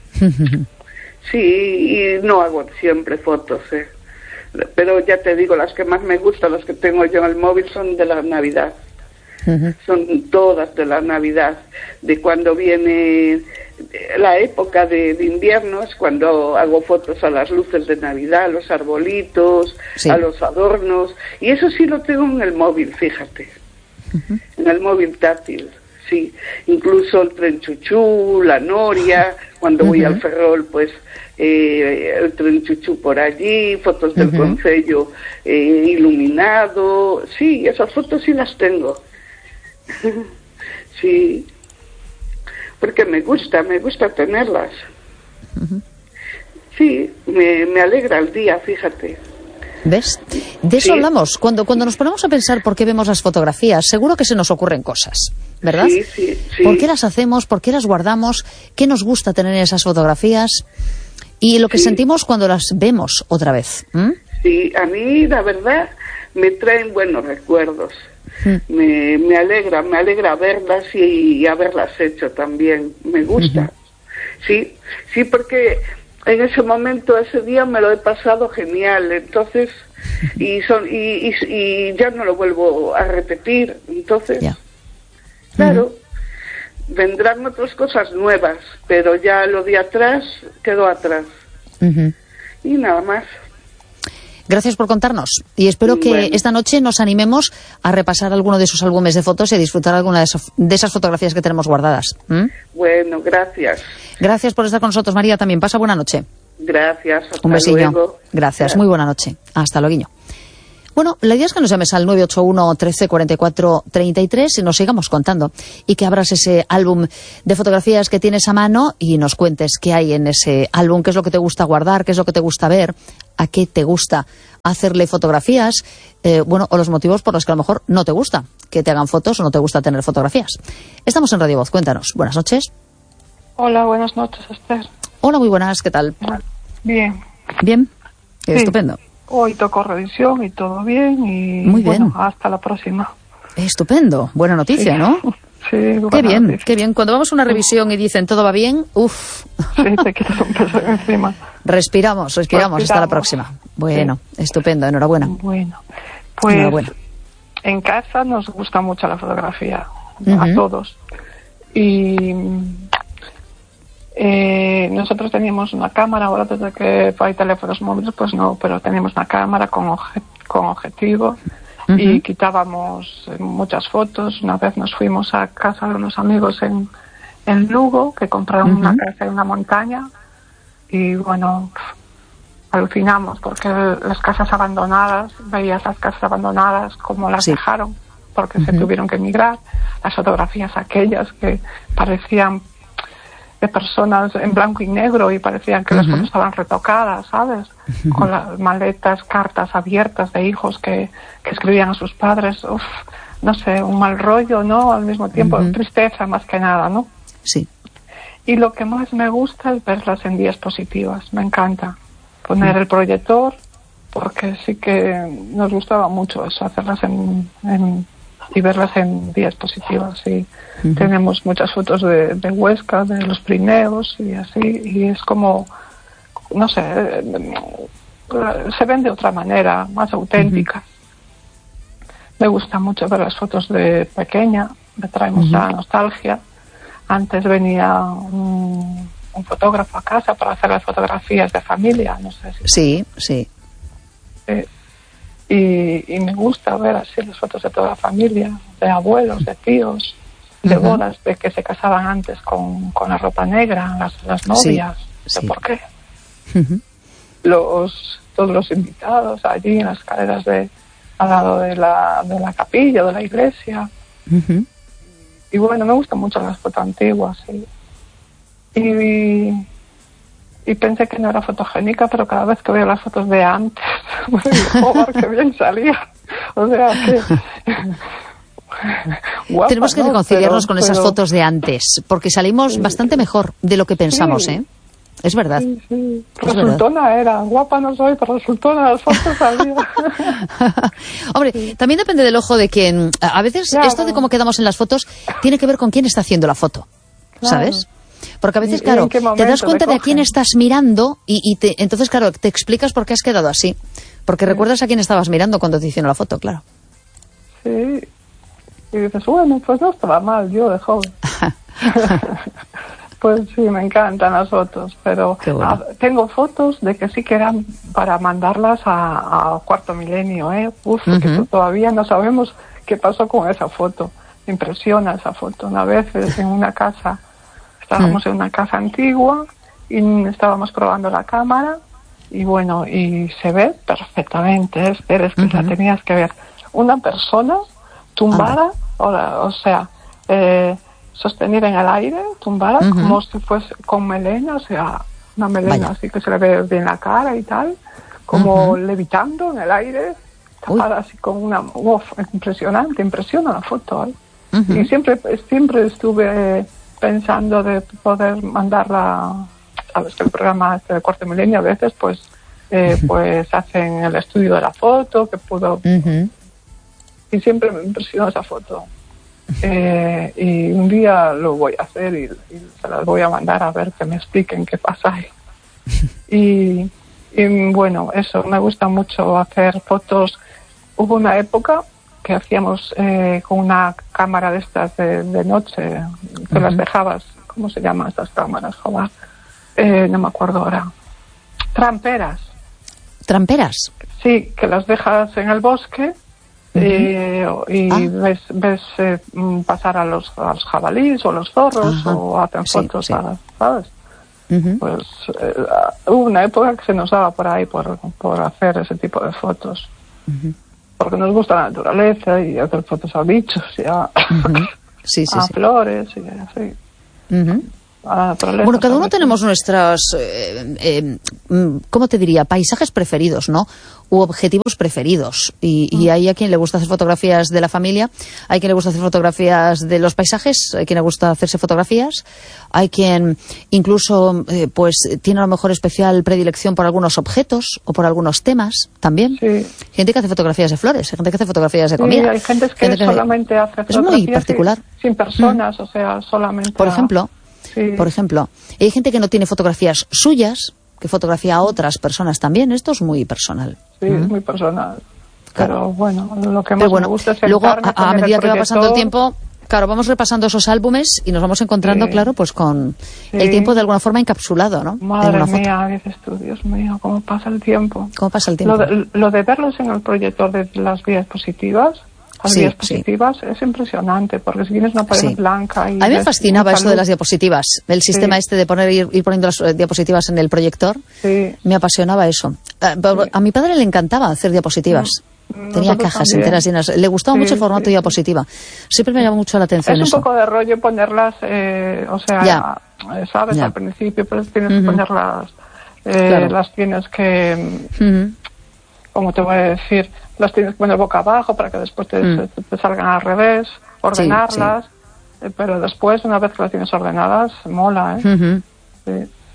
Sí, y no hago siempre fotos, ¿eh? Pero ya te digo, las que más me gustan, las que tengo yo en el móvil son de la Navidad. Uh-huh. Son todas de la Navidad, de cuando viene la época de, de invierno, es cuando hago fotos a las luces de Navidad, a los arbolitos, sí. a los adornos, y eso sí lo tengo en el móvil, fíjate, uh-huh. en el móvil táctil, sí, incluso el tren chuchú, la noria, cuando uh-huh. voy al Ferrol, pues eh, el tren chuchú por allí, fotos del uh-huh. concello eh, iluminado, sí, esas fotos sí las tengo. Sí, porque me gusta, me gusta tenerlas. Uh-huh. Sí, me, me alegra el día, fíjate. ¿Ves? De eso sí. hablamos. Cuando, cuando nos ponemos a pensar por qué vemos las fotografías, seguro que se nos ocurren cosas, ¿verdad? Sí, sí, sí. ¿Por qué las hacemos? ¿Por qué las guardamos? ¿Qué nos gusta tener en esas fotografías? Y lo que sí. sentimos cuando las vemos otra vez. ¿Mm? Sí, a mí, la verdad, me traen buenos recuerdos. Mm. Me, me alegra, me alegra verlas y, y haberlas hecho también. Me gusta. Uh-huh. Sí, sí, porque en ese momento, ese día me lo he pasado genial. Entonces, y son y, y, y ya no lo vuelvo a repetir. Entonces, yeah. claro, uh-huh. vendrán otras cosas nuevas, pero ya lo de atrás quedó atrás. Uh-huh. Y nada más. Gracias por contarnos y espero que bueno. esta noche nos animemos a repasar alguno de esos álbumes de fotos y a disfrutar alguna de, esos, de esas fotografías que tenemos guardadas. ¿Mm? Bueno, gracias. Gracias por estar con nosotros, María, también. Pasa buena noche. Gracias. Hasta Un besillo. Luego. Gracias. Gracias, muy buena noche. Hasta luego. Bueno, la idea es que nos llames al nueve ocho uno, trece, cuarenta y cuatro, treinta y tres y nos sigamos contando. Y que abras ese álbum de fotografías que tienes a mano y nos cuentes qué hay en ese álbum, qué es lo que te gusta guardar, qué es lo que te gusta ver, a qué te gusta hacerle fotografías, eh, bueno, o los motivos por los que a lo mejor no te gusta que te hagan fotos o no te gusta tener fotografías. Estamos en Radio Voz, cuéntanos. Buenas noches. Hola, buenas noches, Esther. Hola, muy buenas, ¿qué tal? Bien. Bien, sí. Estupendo. Hoy tocó revisión y todo bien y muy bien. Bueno, hasta la próxima. Estupendo, buena noticia, sí. ¿no? Sí, qué bien, noticia. Qué bien. Cuando vamos a una revisión y dicen todo va bien, uff. Sí, te quitas un peso encima. Respiramos, respiramos, respiramos, hasta la próxima. Bueno, sí. Estupendo, enhorabuena. Bueno, pues enhorabuena. En casa nos gusta mucho la fotografía, uh-huh. a todos. Y eh, nosotros teníamos una cámara, ahora desde que hay teléfonos móviles, pues no, pero teníamos una cámara con, obje- con objetivo. Uh-huh. Y quitábamos muchas fotos. Una vez nos fuimos a casa de unos amigos en, en Lugo, que compraron uh-huh. una casa en una montaña, y bueno, alucinamos porque las casas abandonadas, veías las casas abandonadas como las sí. dejaron, porque uh-huh. se tuvieron que emigrar, las fotografías aquellas que parecían de personas en blanco y negro y parecían que uh-huh. las fotos estaban retocadas, ¿sabes? Uh-huh. Con las maletas, cartas abiertas de hijos que, que escribían a sus padres. Uf, no sé, un mal rollo, ¿no? Al mismo tiempo, uh-huh. tristeza más que nada, ¿no? Sí. Y lo que más me gusta es verlas en diapositivas. Me encanta poner uh-huh. el proyector, porque sí que nos gustaba mucho eso, hacerlas en... en y verlas en diapositivas. Y uh-huh. tenemos muchas fotos de, de Huesca, de los Pirineos y así, y es como, no sé, se ven de otra manera, más auténticas. Uh-huh. Me gusta mucho ver las fotos de pequeña, me trae mucha uh-huh. nostalgia. Antes venía un, un fotógrafo a casa para hacer las fotografías de familia, no sé si... Sí, sí. Eh, Y, y me gusta ver así las fotos de toda la familia, de abuelos, de tíos, de uh-huh. bodas, de que se casaban antes con, con la ropa negra, las, las novias, sí, sí. ¿Por qué? Uh-huh. Los, todos los invitados allí en las escaleras de, al lado de la, de la capilla, de la iglesia. Uh-huh. Y bueno, me gustan mucho las fotos antiguas. Sí. Y... Y pensé que no era fotogénica, pero cada vez que veo las fotos de antes, me digo, joder, qué bien salía. O sea, que... Guapa, tenemos que ¿no? reconciliarnos pero, con esas pero... fotos de antes, porque salimos sí, bastante mejor de lo que pensamos, sí. ¿eh? Es verdad. Sí, sí. Es resultona verdad. Era, guapa no soy, pero resultona las fotos salía. Hombre, sí. También depende del ojo de quien... A veces claro. esto de cómo quedamos en las fotos tiene que ver con quién está haciendo la foto, claro. ¿sabes? Porque a veces, ¿Y, claro, y te das cuenta de a quién estás mirando y, y te, entonces, claro, te explicas por qué has quedado así. Porque sí. recuerdas a quién estabas mirando cuando te hicieron la foto, claro. Sí. Y dices, bueno, pues no estaba mal yo de joven. Pues sí, me encantan las fotos, pero bueno. a, tengo fotos de que sí que eran para mandarlas a, a Cuarto Milenio, ¿eh? Uf, uh-huh. que todavía no sabemos qué pasó con esa foto. Me impresiona esa foto. Una vez en una casa... Estábamos mm. en una casa antigua y estábamos probando la cámara y bueno, y se ve perfectamente, es, es que uh-huh. la tenías que ver. Una persona tumbada, o, o sea, eh, sostenida en el aire, tumbada, uh-huh. como si fuese con melena, o sea, una melena Vaya. así que se le ve bien la cara y tal, como uh-huh. levitando en el aire, tapada así con una... Uf, impresionante, impresiona la foto, ¿eh? Uh-huh. Y siempre, siempre estuve... Eh, pensando de poder mandarla, sabes que el programa este de Cuarto Milenio a veces pues eh, pues hacen el estudio de la foto que pudo uh-huh. y siempre me impresionó esa foto eh, y un día lo voy a hacer y, y se las voy a mandar a ver que me expliquen qué pasa ahí y, y bueno, eso, me gusta mucho hacer fotos. Hubo una época que hacíamos eh, con una cámara de estas de, de noche, que uh-huh. las dejabas, ¿cómo se llaman estas cámaras? Joder, eh, no me acuerdo ahora. Tramperas. ¿Tramperas? Sí, que las dejas en el bosque uh-huh. eh, y ah. ves, ves eh, pasar a los, a los jabalíes o a los zorros uh-huh. o hacen sí, fotos, sí. ¿sabes? Uh-huh. Pues eh, hubo una época que se nos daba por ahí por, por hacer ese tipo de fotos. Uh-huh. porque nos gusta la naturaleza y hacer fotos a bichos y a, uh-huh. sí, sí, a sí. flores y así. Uh-huh. Bueno, cada uno tenemos nuestras, eh, eh, ¿cómo te diría? Paisajes preferidos, ¿no? U objetivos preferidos. Y, y hay a quien le gusta hacer fotografías de la familia, hay quien le gusta hacer fotografías de los paisajes, hay quien le gusta hacerse fotografías, hay quien incluso, eh, pues, tiene a lo mejor especial predilección por algunos objetos o por algunos temas también. Sí. Gente que hace fotografías de flores, gente que hace fotografías de comida. Sí, hay gente que gente solamente que... hace fotografías es muy particular. Sin, sin personas, mm. o sea, solamente... Por ejemplo... Sí. Por ejemplo, hay gente que no tiene fotografías suyas, que fotografía a otras personas también. Esto es muy personal. Sí, ¿Mm? es muy personal. Claro. Pero bueno, lo que más Pero bueno, me gusta es luego, a, a medida que va pasando el tiempo, claro, vamos repasando esos álbumes y nos vamos encontrando, sí. claro, pues con sí. el tiempo de alguna forma encapsulado, ¿no? Madre mía, dices tú, Dios mío, cómo pasa el tiempo. ¿Cómo pasa el tiempo? Lo de, lo de verlos en el proyector de las diapositivas... Las sí, diapositivas sí. es impresionante, porque si tienes una pared sí. blanca... Y a mí me fascinaba eso de las diapositivas, el sistema sí. este de poner ir, ir poniendo las diapositivas en el proyector, sí. me apasionaba eso. A, sí. a mi padre le encantaba hacer diapositivas. No. Tenía cajas también. enteras llenas. Le gustaba sí, mucho el formato sí. diapositiva. Siempre me llamó mucho la atención eso. Es eso. un poco de rollo ponerlas, eh, o sea, ya. sabes, ya. al principio, pero tienes uh-huh. que ponerlas, eh, claro. las tienes que... Uh-huh. ¿Cómo te voy a decir? Las tienes que poner boca abajo para que después te, mm. te, te salgan al revés, ordenarlas, sí, sí. Eh, pero después, una vez que las tienes ordenadas, mola, ¿eh? Uh-huh. Sí.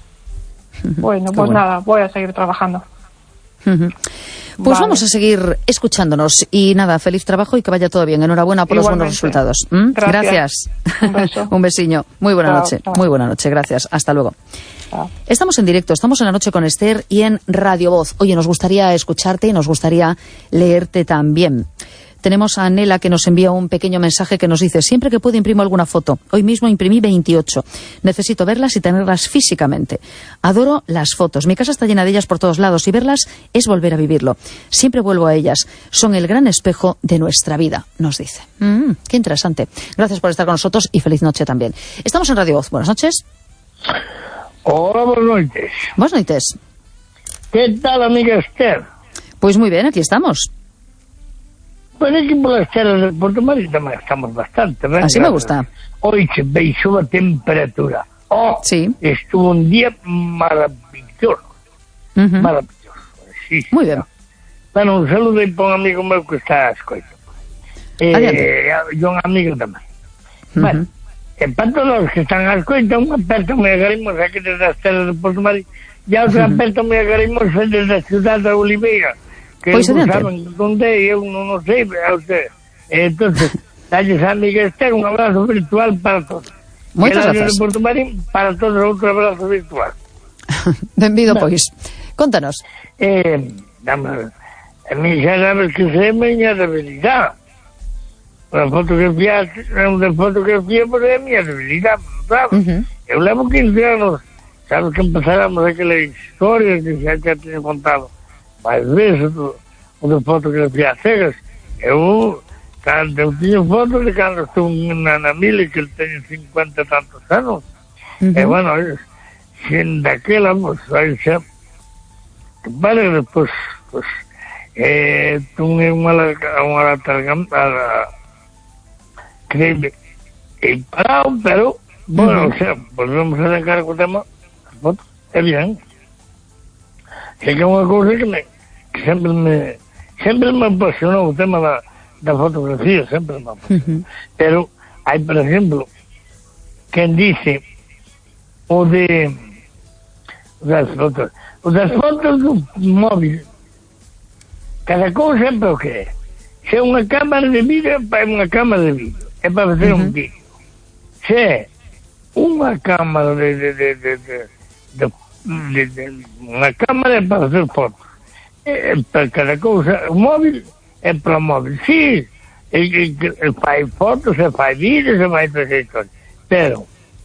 Uh-huh. Bueno, pues bueno. nada, voy a seguir trabajando. Uh-huh. Pues vale. vamos a seguir escuchándonos y nada, feliz trabajo y que vaya todo bien. Enhorabuena por Igualmente. los buenos resultados. ¿Mm? Gracias. Gracias. Un beso. Un besiño. Muy buena chao, noche. Chao. Muy buena noche. Gracias. Hasta luego. Chao. Estamos en directo, estamos en La Noche con Esther y en Radio Voz. Oye, nos gustaría escucharte y nos gustaría leerte también. Tenemos a Nela que nos envía un pequeño mensaje que nos dice: siempre que puedo imprimo alguna foto. Hoy mismo imprimí veintiocho. Necesito verlas y tenerlas físicamente. Adoro las fotos. Mi casa está llena de ellas por todos lados y verlas es volver a vivirlo. Siempre vuelvo a ellas. Son el gran espejo de nuestra vida, nos dice. Mm, qué interesante. Gracias por estar con nosotros y feliz noche también. Estamos en Radio Voz. Buenas noches. Hola, buenas noches. Buenas noches. ¿Qué tal, amiga Esther? Pues muy bien, aquí estamos. Pues aquí por las terras de Puerto Madrid también estamos bastante. ¿verdad? Así me gusta. Hoy se baixó la temperatura. Oh, sí. Estuvo un día maravilloso. Uh-huh. Maravilloso. Sí, muy bien. Bueno, un saludo y para un amigo mío que está a escoita. Eh, yo un amigo también. Uh-huh. Bueno, eh, para todos los que están a escoita, un aperto muy agarimoso aquí desde las terras de Puerto Madrid y otro uh-huh. aperto muy agarimoso desde la ciudad de Oliveira. Que pois non saben onde eu non, non sei a usted. Entonces, dalles a amiga Esther un abrazo virtual para todos. Moitas gracias. De Porto Marín, para todos outro abrazo virtual. Benvido, no. pois. Contanos. Eh, dame, a mí xa sabes que sei miña debilidade. A fotografía, a fotografía por é a miña debilidade, sabes? Uh-huh. Eu levo quince anos, sabes que empezáramos aquela historia que xa te teño contado mais vezes do, de fotografía cegas. Eu, cando eu tiño fotos de cando estou na, na mili, que eu teño cincuenta e tantos anos. Uh-huh. E bueno, sin daquela, pues, aí xa, que para despois, pues, eh, tuve unha unha latargamada, creio, e parado, pero, bueno, uh-huh. o sea, volvemos a sacar o tema, as fotos, é bien. É que é unha cousa que, me, que sempre me sempre me apasionou o tema da, da fotografía, sempre me apasionou. Uh-huh. Pero hai, por exemplo, quen dice o de o das fotos, o das fotos do móvil. Cada cousa sempre o que é. Se é unha cámara de vídeo, é unha cámara de vídeo, é para facer uh-huh. un vídeo. Se é unha cámara de de de de, de, de De, de, unha cámara é para facer fotos, é, é para cada cousa. O móvil é para o móvil, sí, e, e, e fai fotos, e fai vídeos, e fai todas as historias, pero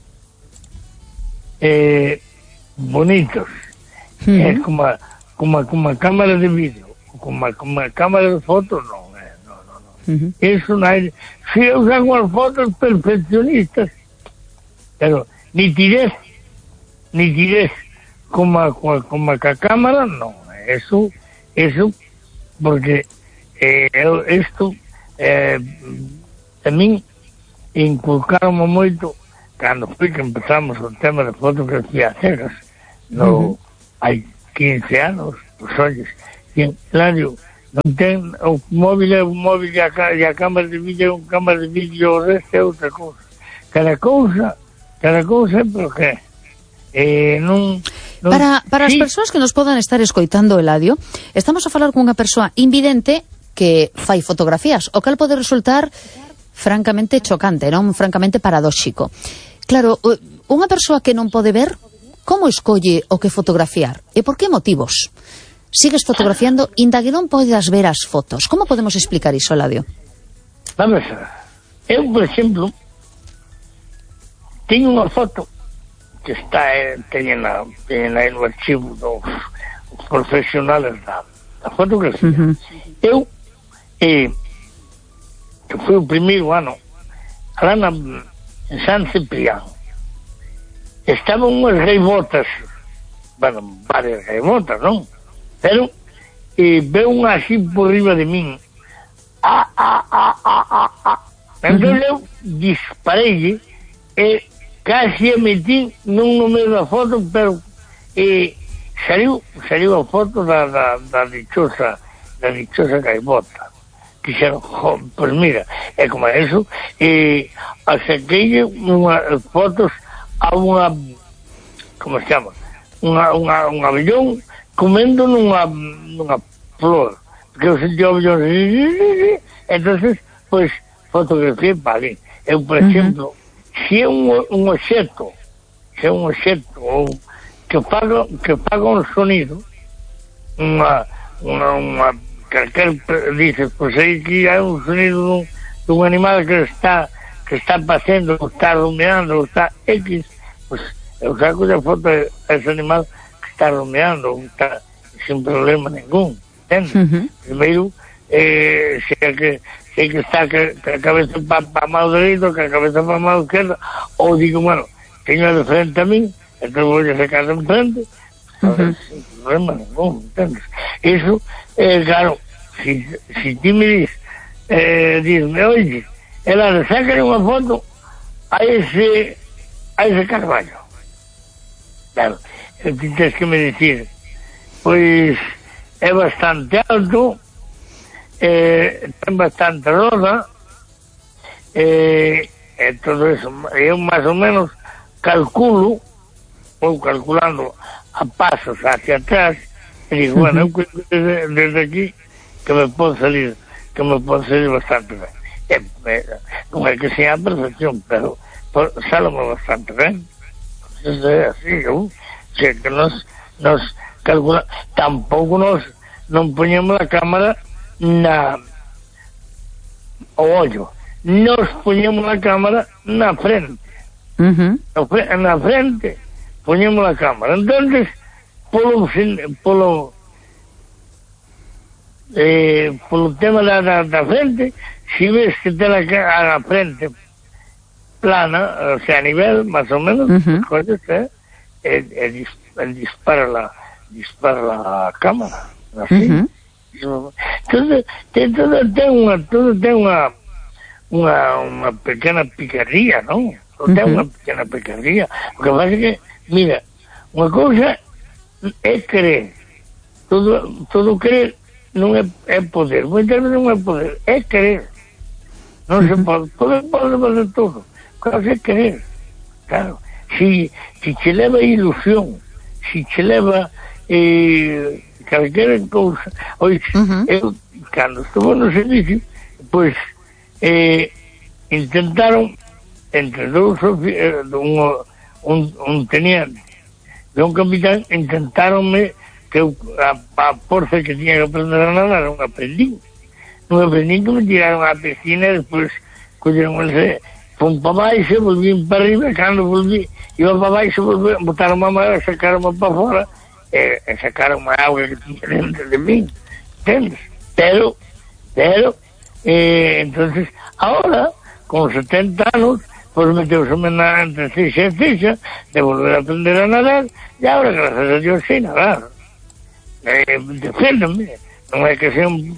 eh, bonitos, uh-huh. é como a, como, a, como a cámara de vídeo, como a, como a cámara de fotos, non é, non, non, non. Uh-huh. Eso non é, si usan as fotos perfeccionistas, pero nitidez, nitidez, como a, como a, como a cámara, no, eso, eso, porque eh, eu, isto eh, a min inculcaron moito cando foi que empezamos o tema de fotografía a cegas no, uh-huh. hai quince anos, os ollos, e claro, non ten o móvil é un móvil e a, e a cámara de vídeo é un cámara de vídeo, o resto é outra cousa. Cada cousa, cada cousa é porque eh, non, non... Para, para sí. as persoas que nos podan estar escoitando, Eladio, estamos a falar cunha persoa invidente que fai fotografías, o cal pode resultar francamente chocante, non francamente paradóxico. Claro, unha persoa que non pode ver, como escolle o que fotografiar? E por que motivos? Sigues fotografiando, inda que non podes ver as fotos. Como podemos explicar iso, Eladio? Vamos a ver. Eu, por exemplo, teño unha foto que está eh, teñena, teñena aí no archivo dos profesionales da, da fotografía. Uh-huh. Eu, eh, que foi o primeiro ano, lá na, en San Ciprián, estaban unhas gaivotas, bueno, varias gaivotas, non? Pero eh, veo unha así por riba de min. Ah, ah, ah, ah, ah, ah. Entón eu disparei e casi a metí non no medio da foto, pero eh, saliu, saliu a foto da, da, da dichosa da dichosa gaivota. Quixeron, jo, pues mira, é como eso, e eh, saquei unhas fotos a unha, como se chama, unha, unha, un abellón comendo nunha, nunha flor, porque eu senti o abellón, entonces, pois, fotografía para ali. Eu, por uh-huh. exemplo, se é un, un obxecto, se é un obxecto, ou que faga, que faga un sonido, unha, unha, unha, calquer, dices, pois aí que hai un sonido dun, dun animal que está, que está pasando, ou está rumeando, ou está X, pois, eu saco de foto a ese animal está rumeando, está sin problema ningún, entende? Uh-huh. Primeiro, eh, se é que se é que está que, que a cabeza para pa mão dereito, que a cabeza para mão esquerda, ou digo, bueno, teño de frente a min, entón vou a sacar de frente, uh-huh. sin problema ningún, entendes? Iso, eh, claro, si, si ti me dis, eh, disme, oye, ela saca unha foto a ese, a ese carballo. Claro, ti tens que me dicir, pois é bastante alto, eh, ten bastante roda, eh, e todo eso, eu máis ou menos calculo, ou calculando a pasos hacia atrás, e digo, uh-huh. bueno, eu desde, desde aquí que me pode salir, que me pode salir bastante ben. Eh, eh, non é que sea a perfección, pero salome bastante ben. Eso é así, eu, se que nos, nos calcula, tampouco nos non poñemos a cámara na o ollo, nos poñemos a cámara na frente. Uh-huh. Na frente poñemos a cámara, entonces polo polo eh, polo tema da, da, da frente, si ves que ten a, a frente plana, o sea, a nivel máis ou menos, uh-huh. coñes, eh, e, e, e dispara la dispara la cámara así. Uh-huh. Entonces, ten, todo ten unha todo ten unha unha, unha pequena picardía, non? Todo ten uh-huh. unha pequena picardía. O que pasa é que, mira, unha cousa é querer, todo, todo querer non é, é poder, moitas veces non é poder, é querer, non uh-huh. se pode, poder pode fazer todo, claro, é querer, claro, si, si che leva ilusión, si che leva eh, calquera cousa, oi, uh-huh. eu, cando estuvo no servicio, pois, eh, intentaron, entre dous, eh, un, un, un teniente, de un capitán, intentaronme que eu, a, a forza que tiña que aprender a nadar, non aprendí. Non aprendí que me tiraron á piscina e despois colleron ese, fun para baixo, volvín para arriba, cando volví, iba para baixo, volví, botaron a mão, sacaron para fora, e, e sacaron a auga que tiña dentro de mí, entendes? Pero, pero, eh, entonces, ahora, con setenta anos, pois meteuseme na entre cexa e cexa de volver a aprender a nadar e agora, gracias a Dios, sei nadar. Eh, deféndome, non é que sea un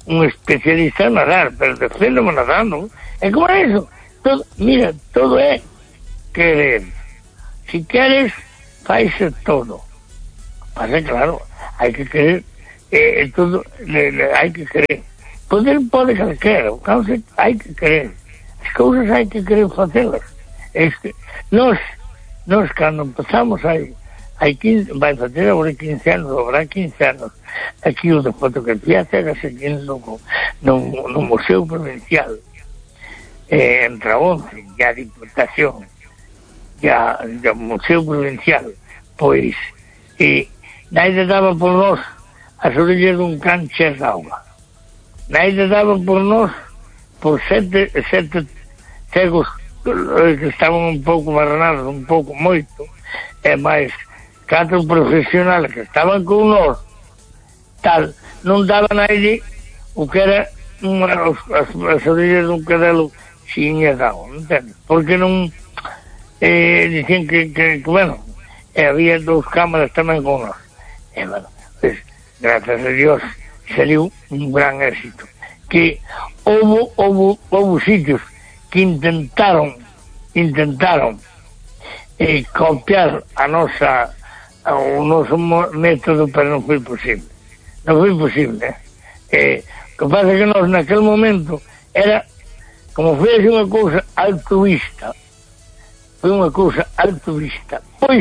un especialista en nadar, pero deféndome nadando. É como eso. Todo, mira, todo é querer. Si queres, faise todo. Pasa, claro, hai que querer, eh, todo, le, le, hai que querer. Poder pode calquera, hai que querer. As cousas hai que querer facelas. Este, nós, nós cando empezamos hai, hai quince, vai facer agora quince anos, habrá quince anos, aquí o de fotografía cegase aquí no, no, no Museo Provincial, eh, en Traonce, ya Diputación, ya, ya Museo Provincial, pois, e naide daba por nós as orellas dun can cheas de auga. Naide daba por nós por sete, sete cegos que estaban un pouco barrenados, un pouco moito, e máis catro profesionales que estaban con nós, tal, non daba naide o que era unha, as, as orellas dun cadelo xiñas de auga, non entendes? Porque non eh, dicen que, que, que bueno, e había dous cámaras tamén con nós. E, bueno, pues, gracias a Dios, saliu un gran éxito. Que houve, houve, houve sitios que intentaron, intentaron eh, copiar a nosa, o noso método, pero non foi posible. Non foi posible, eh? Eh, o que pasa é que nós, naquele momento, era, como foi así unha cousa altruista, foi unha cousa altruista, pois,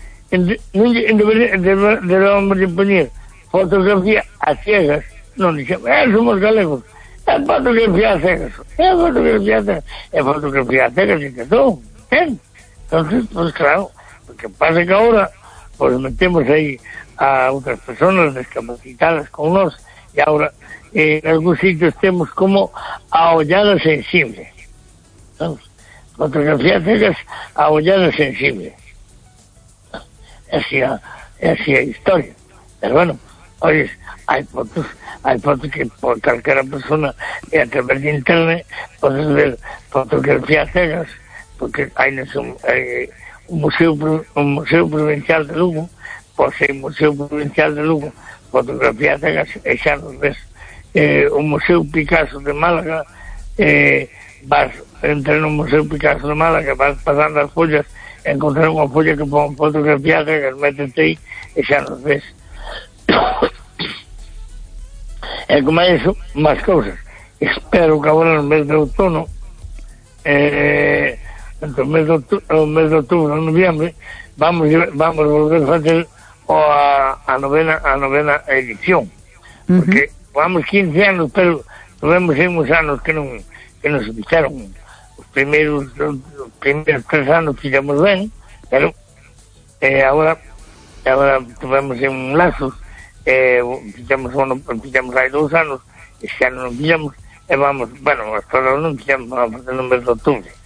debemos de poñer fotografía a ciegas, non dixemos, eh, somos galegos, é fotografía a cegas, é fotografía a cegas, é fotografía a cegas e que son, entende? Entonces, pues claro, porque pasa que ahora, pues metemos aí a outras personas discapacitadas con nós, e agora, eh, en algúns sitios temos como a ollada sensible, entonces, fotografía a cegas, a ollada sensible. Así a, así a historia. Pero bueno, oye, hai fotos, hai fotos que por calquera persona e a través de internet podes ver fotografía cegas, porque hai un, hai un museo un museo provincial de Lugo, pois hai un museo provincial de Lugo, fotografía cegas, e xa nos ves eh, o Museo Picasso de Málaga, eh, vas entre no Museo Picasso de Málaga, vas pasando as follas, encontrar unha folla que pon fotografía que métete aí e xa nos ves. E como é iso, máis cousas. Espero que agora no mes de outono, eh, entre o mes de outubro, o mes de outubro, noviembre, vamos vamos volver a facer o a, a novena a novena edición. Uh-huh. Porque vamos quince anos, pero tivemos uns anos que non que nos fixeron. Os primeiros, os primeiros tres anos fixemos ben, pero eh, agora agora tivemos un lazo, eh, fixemos, bueno, fixemos hai dous anos, e xa non fixemos, e vamos, bueno, hasta agora non fixemos, vamos a facer no mes de outubro.